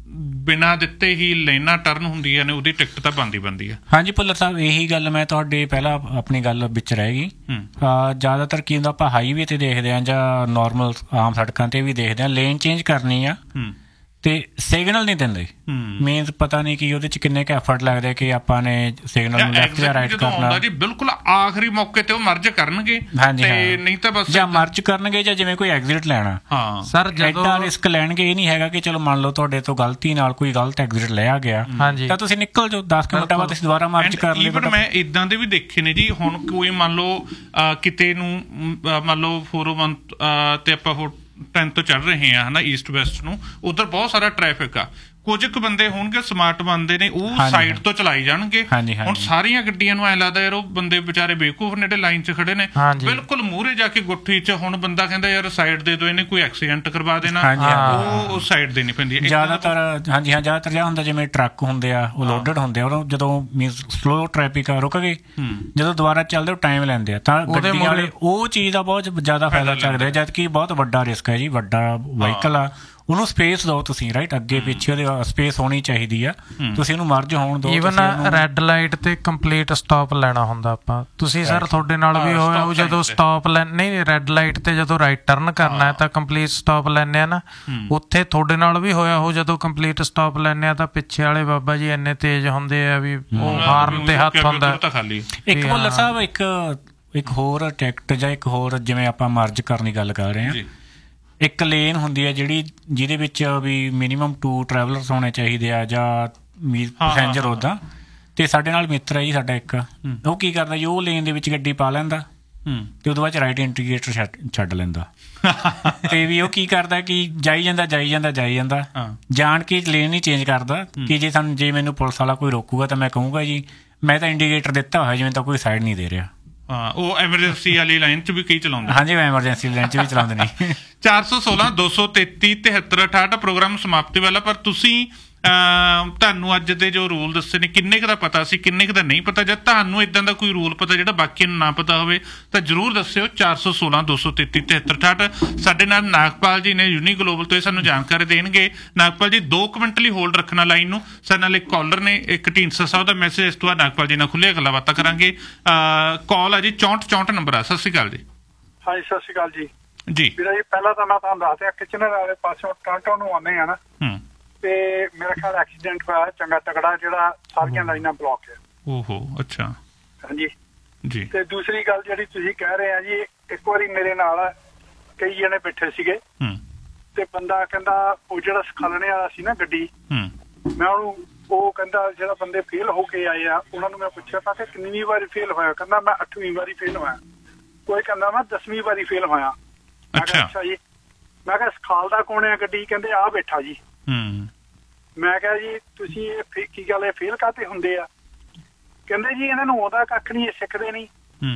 ਬਿਨਾਂ ਦਿੱਤੇ ਹੀ ਲਾਈਨਾਂ ਟਰਨ ਹੁੰਦੀਆਂ ਨੇ, ਉਹਦੀ ਟਿਕਟ ਤਾਂ ਬਣਦੀ ਬਣਦੀ ਆ। ਹਾਂਜੀ ਭੁੱਲਰ ਸਾਹਿਬ, ਇਹੀ ਗੱਲ ਮੈਂ ਤੁਹਾਡੇ ਪਹਿਲਾਂ ਆਪਣੀ ਗੱਲ ਵਿੱਚ ਰਹਿ ਗਈ। ਜ਼ਿਆਦਾਤਰ ਕੀ ਹੁੰਦਾ, ਆਪਾਂ ਹਾਈਵੇ ਤੇ ਦੇਖਦੇ ਹਾਂ ਜਾਂ ਨੋਰਮਲ ਆਮ ਸੜਕਾਂ ਤੇ ਵੀ ਦੇਖਦੇ ਹਾਂ, ਲੇਨ ਚੇਂਜ ਕਰਨੀ ਆ ਤੇ ਸਿਗਨਲ ਨਹੀਂ ਦਿੰਦੇ। ਮੀਨਸ ਪਤਾ ਨਹੀਂ ਕਿ ਉਹਦੇ ਚ ਕਿੰਨੇ ਕੁ ਐਫਰਟ ਲੱਗਦੇ ਕਿ ਆਪਾਂ ਨੇ ਸਿਗਨਲ ਨੂੰ ਲੈਫਟ ਜਾਂ ਰਾਈਟ ਕਰਨਾ ਜੀ। ਬਿਲਕੁਲ ਆਖਰੀ ਮੌਕੇ ਤੇ ਉਹ ਮਰਜ ਕਰਨਗੇ, ਤੇ ਨਹੀਂ ਤਾਂ ਬਸ ਜਾਂ ਮਰਜ ਕਰਨਗੇ ਜਾਂ ਜਿਵੇਂ ਕੋਈ ਐਗਜ਼ਿਟ ਲੈਣਾ। ਹਾਂ ਸਰ, ਐਡਾ ਰਿਸਕ ਲੈਣਗੇ। ਇਹ ਨਹੀਂ ਹੈਗਾ ਕਿ ਚਲੋ ਮੰਨ ਲਓ ਤੁਹਾਡੇ ਤੋਂ ਗਲਤੀ ਨਾਲ ਕੋਈ ਗਲਤ ਐਗਜ਼ਿਟ ਲਿਆ ਗਿਆ ਤਾਂ ਤੁਸੀਂ ਨਿਕਲ ਜਾਓ, ਦਸ ਕੁ ਮਿੰਟਾਂ ਬਾਅਦ ਤੁਸੀਂ ਦੁਬਾਰਾ ਮਰਜ ਕਰ ਲਿਓ। ਈਵਨ ਮੈਂ ਇਦਾਂ ਦੇ ਵੀ ਦੇਖੇ ਨੇ ਜੀ। ਹੁਣ ਕੋਈ ਮੰਨ ਲਓ ਕਿਤੇ ਨੂੰ ਮੰਨ ਲਓ ਫੋਰ ਓ ਵਨ ਤੇ ਆਪਾਂ ਟੈਨ ਤੋਂ ਚੜ ਰਹੇ ਆ, ਹਨਾ, ਈਸਟ ਵੈਸਟ ਨੂੰ, ਉਧਰ ਬਹੁਤ ਸਾਰਾ ਟ੍ਰੈਫਿਕ ਆ। ਕੁਝ ਕੁ ਬੰਦੇ ਹੋਣਗੇ ਸਮਾਰਟ ਬੰਦੇ ਨੇ, ਉਹ ਸਾਈਡ ਤੋਂ ਚਲਾਈ ਜਾਣਗੇ। ਹੁਣ ਸਾਰੀਆਂ ਗੱਡੀਆਂ ਨੂੰ ਐ ਲੱਗਦਾ ਯਾਰ ਉਹ ਬੰਦੇ ਵਿਚਾਰੇ ਬੇਵਕੂਫ ਨੇ, ਜਿਹੜੇ ਲਾਈਨ 'ਚ ਖੜੇ ਨੇ, ਬਿਲਕੁਲ ਮੂਹਰੇ ਜਾ ਕੇ ਗੁੱਠੀ 'ਚ। ਹੁਣ ਬੰਦਾ ਕਹਿੰਦਾ ਯਾਰ ਸਾਈਡ ਦੇ ਦੋ, ਇਹਨੇ ਕੋਈ ਐਕਸੀਡੈਂਟ ਕਰਵਾ ਦੇਣਾ, ਉਹ ਸਾਈਡ ਦੇਣੀ ਪੈਂਦੀ ਹੈ ਜ਼ਿਆਦਾਤਰ। ਹਾਂਜੀ ਹਾਂ, ਜ਼ਿਆਦਾਤਰ ਜਿਹਾ ਹੁੰਦਾ ਜਿਵੇਂ ਟਰੱਕ ਹੁੰਦੇ ਆ, ਉਹ ਲੋਡਡ ਹੁੰਦੇ ਆ, ਉਹ ਜਦੋਂ ਮੀਨਸ ਸਲੋ ਟ੍ਰੈਫਿਕ ਰੁਕ ਗਏ, ਜਦੋਂ ਦੁਬਾਰਾ ਚੱਲਦੇ ਉਹ ਟਾਈਮ ਲੈਂਦੇ ਆ, ਤਾਂ ਗੱਡੀਆਂ ਵਾਲੇ ਉਹ ਚੀਜ਼ ਦਾ ਬਹੁਤ ਜ਼ਿਆਦਾ ਫਾਇਦਾ ਚੱਕਦੇ ਆ, ਜਦ ਕਿ ਬਹੁਤ ਵੱਡਾ ਰਿਸਕ ਹੈ ਜੀ। ਵੱਡਾ ਵਹੀਕਲ ਆ, ਉਹਨੂੰ ਸਪੇਸ ਦਿਓ ਤੁਸੀਂ, ਰਾਈਟ, ਅੱਗੇ ਪਿੱਛੇ ਉਹਦੇ ਸਪੇਸ ਹੋਣੀ ਚਾਹੀਦੀ ਆ, ਤੁਸੀਂ ਉਹਨੂੰ ਮਰਜ ਹੋਣ ਦਿਓ। ਈਵਨ ਰੈੱਡ ਲਾਈਟ ਤੇ ਕੰਪਲੀਟ ਸਟਾਪ ਲੈਣਾ ਹੁੰਦਾ ਆਪਾਂ, ਤੁਸੀਂ ਸਰ ਤੁਹਾਡੇ ਨਾਲ ਵੀ ਹੋਇਆ ਉਹ, ਜਦੋਂ ਸਟਾਪ ਲੈ ਨਹੀਂ ਰੈੱਡ ਲਾਈਟ ਤੇ ਜਦੋਂ ਰਾਈਟ ਟਰਨ ਕਰਨਾ ਹੈ ਤਾਂ ਕੰਪਲੀਟ ਸਟਾਪ ਲੈਂਦੇ ਆ ਨਾ, ਉੱਥੇ ਤੁਹਾਡੇ ਨਾਲ ਵੀ ਹੋਇਆ ਉਹ, ਜਦੋਂ ਕੰਪਲੀਟ ਸਟਾਪ ਲੈਂਦੇ ਆ ਤਾਂ ਪਿੱਛੇ ਵਾਲੇ ਬਾਬਾ ਜੀ ਇੰਨੇ ਤੇਜ਼ ਹੁੰਦੇ ਆ ਵੀ ਉਹ ਹਾਰਨ ਤੇ ਹੱਥ ਹੁੰਦਾ। ਇੱਕ ਭੁੱਲਰ ਸਾਹਿਬ, ਇੱਕ ਇੱਕ ਹੋਰ ਟਿਕਟ ਜਾਂ ਇੱਕ ਹੋਰ ਜਿਵੇਂ ਆਪਾਂ ਮਰਜ ਕਰਨ ਦੀ ਗੱਲ ਕਰ ਰਹੇ ਹਾਂ, ਇੱਕ ਲੇਨ ਹੁੰਦੀ ਹੈ ਜਿਹੜੀ ਜਿਹਦੇ ਵਿੱਚ ਵੀ ਮਿਨੀਮਮ ਟੂ ਟਰੈਵਲਰਸ ਹੋਣੇ ਚਾਹੀਦੇ ਆ ਜਾਂ ਪੈਸੇਂਜਰ ਉੱਦਾਂ। ਤੇ ਸਾਡੇ ਨਾਲ ਮਿੱਤਰ ਹੈ ਜੀ ਸਾਡਾ ਇੱਕ, ਉਹ ਕੀ ਕਰਦਾ ਜੀ, ਉਹ ਲੇਨ ਦੇ ਵਿੱਚ ਗੱਡੀ ਪਾ ਲੈਂਦਾ ਤੇ ਉਹਦੇ ਬਾਅਦ ਰਾਈਟ ਇੰਡੀਕੇਟਰ ਛੱਡ ਲੈਂਦਾ। ਤੇ ਵੀ ਉਹ ਕੀ ਕਰਦਾ ਕਿ ਜਾਈ ਜਾਂਦਾ ਜਾਈ ਜਾਂਦਾ ਜਾਈ ਜਾਂਦਾ ਜਾਣ ਕੇ ਲੇਨ ਨਹੀਂ ਚੇਂਜ ਕਰਦਾ ਕਿ ਜੇ ਸਾਨੂੰ ਜੇ ਮੈਨੂੰ ਪੁਲਿਸ ਵਾਲਾ ਕੋਈ ਰੋਕੂਗਾ ਤਾਂ ਮੈਂ ਕਹੂੰਗਾ ਜੀ ਮੈਂ ਤਾਂ ਇੰਡੀਕੇਟਰ ਦਿੱਤਾ ਹੋਇਆ, ਜਿਵੇਂ ਤਾਂ ਕੋਈ ਸਾਈਡ ਨਹੀਂ ਦੇ ਰਿਹਾ। ਹਾਂ, ਉਹ ਐਮਰਜੈਂਸੀ ਵਾਲੀ ਲਾਈਨ 'ਚ ਵੀ ਕਈ ਚਲਾਉਂਦੇ। ਹਾਂਜੀ, ਉਹ ਐਮਰਜੈਂਸੀ ਲਾਈਨ 'ਚ ਵੀ ਚਲਾਉਂਦੇ ਨੇ। ਚਾਰ ਸੌ ਸੋਲਾਂ ਦੋ ਸੌ ਤੇਤੀ ਤਿਹੱਤਰ ਅਠਾਹਠ ਪ੍ਰੋਗਰਾਮ ਸਮਾਪਤੀ ਵਾਲਾ। ਪਰ ਤੁਸੀਂ ਤੁਹਾਨੂੰ ਅੱਜ ਦੇ ਜੋ ਰੂਲ ਦੱਸੇ ਨੇ, ਕਿੰਨੇ ਕੁ ਦਾ ਪਤਾ ਸੀ, ਕਿੰਨੇ ਕੁ ਦਾ ਨਹੀਂ ਪਤਾ? ਜਾਂ ਤੁਹਾਨੂੰ ਇੱਦਾਂ ਦਾ ਕੋਈ ਰੂਲ ਪਤਾ ਜਿਹੜਾ ਬਾਕੀਆਂ ਨੂੰ ਨਾ ਪਤਾ ਹੋਵੇ ਤਾਂ ਜ਼ਰੂਰ ਦੱਸਿਓ। ਚਾਰ ਸੌ ਸੋਲਾਂ ਦੋ ਸੌ ਤੇਤੀ ਤਿਹੱਤਰ ਅਠਾਹਠ। ਸਾਡੇ ਨਾਲ ਨਾਗਪਾਲ ਜੀ ਨੇ ਯੂਨੀ ਗਲੋਬਲ ਤੋਂ, ਇਹ ਸਾਨੂੰ ਜਾਣਕਾਰੀ ਦੇਣਗੇ। ਨਾਗਪਾਲ ਜੀ ਦੋ ਕੁ ਮਿੰਟ ਲਈ ਹੋਲਡ ਰੱਖਣਾ ਲਾਈਨ ਨੂੰ। ਸਾਡੇ ਨਾਲ ਇੱਕ ਕਾਲਰ ਨੇ, ਇੱਕ ਢੀਂਡਸਾ ਸਾਹਿਬ ਦਾ ਮੈਸੇਜ, ਇਸ ਤੋਂ ਬਾਅਦ ਨਾਗਪਾਲ ਜੀ ਨਾਲ ਖੁੱਲ੍ਹੀਆਂ ਗੱਲਾਂ ਬਾਤਾਂ ਕਰਾਂਗੇ। ਕਾਲ ਆ ਜੀ ਚੌਂਹਠ ਚੌਂਹਠ ਨੰਬਰ ਆ। ਸਤਿ ਸ਼੍ਰੀ ਅਕਾਲ ਜੀ। ਹਾਂਜੀ, ਸਤਿ ਸ਼੍ਰੀ ਅਕਾਲ ਜੀ। ਜੀ ਵੀਰਾ ਜੀ, ਪਹਿਲਾਂ ਤਾਂ ਮੈਂ ਤੁਹਾਨੂੰ ਦੱਸ ਦਿਆਂ, ਕਿਚਨਰ ਵਾਲੇ ਪਾਸਿਓਂ ਟੋਰਾਂਟੋ ਨੂੰ ਆਉਂਦੇ ਆ ਨਾ, ਤੇ ਮੇਰਾ ਖਿਆਲ ਐਕਸੀਡੈਂਟ ਹੋਇਆ ਚੰਗਾ ਤਕੜਾ, ਜਿਹੜਾ ਸਾਰੀਆਂ ਲਾਈਨਾਂ ਬਲੌਕ ਹੈ। ਓਹੋ, ਅੱਛਾ। ਹਾਂਜੀ ਜੀ। ਤੇ ਦੂਸਰੀ ਗੱਲ ਜਿਹੜੀ ਤੁਸੀਂ ਕਹਿ ਰਹੇ ਆ ਜੀ, ਇੱਕ ਵਾਰੀ ਮੇਰੇ ਨਾਲ ਕਈ ਜਣੇ ਬੈਠੇ ਸੀਗੇ ਤੇ ਬੰਦਾ ਕਹਿੰਦਾ, ਉਹ ਜਿਹੜਾ ਸਿਖਾਲਣੇ ਵਾਲਾ ਸੀ ਨਾ ਗੱਡੀ, ਮੈਂ ਉਹਨੂੰ, ਉਹ ਕਹਿੰਦਾ ਜਿਹੜਾ ਬੰਦੇ ਫੇਲ ਹੋ ਕੇ ਆਏ ਆ ਉਹਨਾਂ ਨੂੰ ਮੈਂ ਪੁੱਛਿਆ ਤਾਂ ਕਿ ਕਿੰਨੀ ਵਾਰੀ ਫੇਲ ਹੋਇਆ? ਕਹਿੰਦਾ ਮੈਂ ਅੱਠਵੀਂ ਵਾਰੀ ਫੇਲ ਹੋਇਆ। ਕੋਈ ਕਹਿੰਦਾ ਮੈਂ ਦਸਵੀਂ ਵਾਰੀ ਫੇਲ ਹੋਇਆ। ਮੈਂ ਕਿਹਾ ਅੱਛਾ ਜੀ। ਮੈਂ ਕਿਹਾ ਸਿਖਾਲਦਾ ਕੌਣ ਆ ਗੱਡੀ? ਕਹਿੰਦੇ ਆ ਬੈਠਾ ਜੀ। ਮੈਂ ਕਿਹਾ ਜੀ ਤੁਸੀਂ ਇਹ ਕੀ ਗੱਲ ਹੈ, ਫੇਲ ਕਾਹਤੇ ਹੁੰਦੇ ਆ? ਕਹਿੰਦੇ ਜੀ ਇਹਨਾਂ ਨੂੰ ਆਉਂਦਾ ਕੱਖ ਨਹੀਂ, ਇਹ ਸਿੱਖਦੇ ਨਹੀਂ।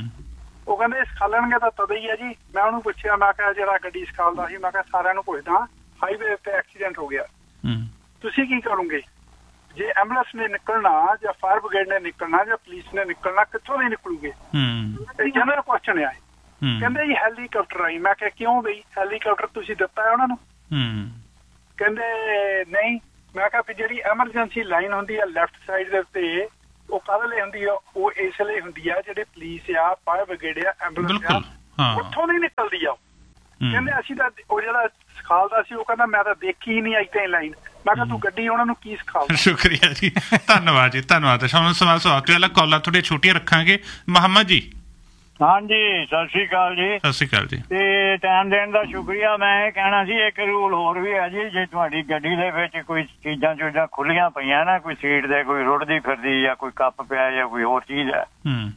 ਉਹ ਕਹਿੰਦੇ ਸਿਖਾਲਣਗੇ ਤਾਂ ਤਦੇ ਹੀ ਆ ਜੀ। ਮੈਂ ਉਹਨੂੰ ਪੁੱਛਿਆ, ਮੈਂ ਕਿਹਾ ਜਿਹੜਾ ਗੱਡੀ ਸਿਖਾਲਦਾ ਸੀ, ਮੈਂ ਕਿਹਾ ਸਾਰਿਆਂ ਨੂੰ ਪੁੱਛਦਾ, ਹਾਈਵੇ ਉੱਤੇ ਐਕਸੀਡੈਂਟ ਹੋ ਗਿਆ, ਤੁਸੀਂ ਕੀ ਕਰੋਗੇ? ਜੇ ਐਂਬੂਲੈਂਸ ਨੇ ਨਿਕਲਣਾ ਜਾਂ ਫਾਇਰ ਬ੍ਰਿਗੇਡ ਨੇ ਨਿਕਲਣਾ ਜਾਂ ਪੁਲਿਸ ਨੇ ਨਿਕਲਣਾ, ਕਿੱਥੋਂ ਨਹੀਂ ਨਿਕਲੂਗੇ? ਇਹ ਜਨਰਲ ਕੁਐਸਚਨ ਆ। ਕਹਿੰਦੇ ਜੀ ਹੈਲੀਕਾਪਟਰ ਆਈ। ਮੈਂ ਕਿਹਾ ਕਿਉਂ ਬਈ? ਹੈਲੀਕਾਪਟਰ ਤੁਸੀਂ ਦਿੱਤਾ ਹੈ ਉਹਨਾਂ ਨੂੰ? ਕਹਿੰਦੇ ਨਹੀਂ। ਮੈਂ ਕਿਹਾ ਵੀ ਜਿਹੜੀ ਐਮਰਜੈਂਸੀ ਲਾਈਨ ਹੁੰਦੀ ਆ ਲੈਫਟ ਸਾਈਡ ਦੇ ਉੱਤੇ, ਉਹ ਕਾਹਦੇ ਲਈ ਹੁੰਦੀ ਆ? ਉਹ ਇਸ ਲਈ ਹੁੰਦੀ ਆ ਜਿਹੜੇ ਪੁਲਿਸ ਆ, ਫਾਇਰ ਬ੍ਰਿਗੇਡ ਆ, ਐਂਬੂਲੈਂਸ ਆ, ਉੱਥੋਂ ਦੀ ਨਿਕਲਦੀ ਆ। ਕਹਿੰਦੇ ਅਸੀਂ ਤਾਂ ਉਹ ਜਿਹੜਾ ਸਿਖਾਲਦਾ ਸੀ ਉਹ ਕਹਿੰਦਾ ਮੈਂ ਤਾਂ ਦੇਖੀ ਨਹੀਂ ਏਦਾਂ ਹੀ ਲਾਈਨ। ਮੈਂ ਕਿਹਾ ਤੂੰ ਗੱਡੀ ਉਹਨਾਂ ਨੂੰ ਕੀ ਸਿਖਾਉਂਦਾ? ਸ਼ੁਕਰੀਆ ਜੀ, ਧੰਨਵਾਦ ਜੀ, ਧੰਨਵਾਦ। ਸਾਨੂੰ ਸਵਾਲ ਸਵਾਲ ਵਾਲਾ ਕਾਲਾਂ ਥੋੜ੍ਹੀਆਂ ਛੋਟੀਆਂ ਰੱਖਾਂਗੇ। ਮੁਹੰਮਦ ਜੀ। ਹਾਂਜੀ, ਸਤਿ ਸ਼੍ਰੀ ਅਕਾਲ ਜੀ। ਸਤਿ ਸ਼੍ਰੀ ਅਕਾਲ ਜੀ। ਤੇ ਟਾਈਮ ਦੇਣ ਦਾ ਸ਼ੁਕਰੀਆ। ਮੈਂ ਇਹ ਕਹਿਣਾ ਸੀ ਇੱਕ ਰੂਲ ਹੋਰ ਵੀ ਹੈ ਜੀ, ਜੇ ਤੁਹਾਡੀ ਗੱਡੀ ਦੇ ਵਿੱਚ ਕੋਈ ਚੀਜ਼ਾਂ ਚੂਜ਼ਾਂ ਖੁੱਲੀਆਂ ਪਈਆਂ ਨਾ, ਕੋਈ ਸੀਟ ਦੇ ਕੋਈ ਰੁੜਦੀ ਫਿਰਦੀ ਜਾਂ ਕੋਈ ਕੱਪ ਪਿਆ ਜਾਂ ਕੋਈ ਹੋਰ ਚੀਜ਼ ਹੈ,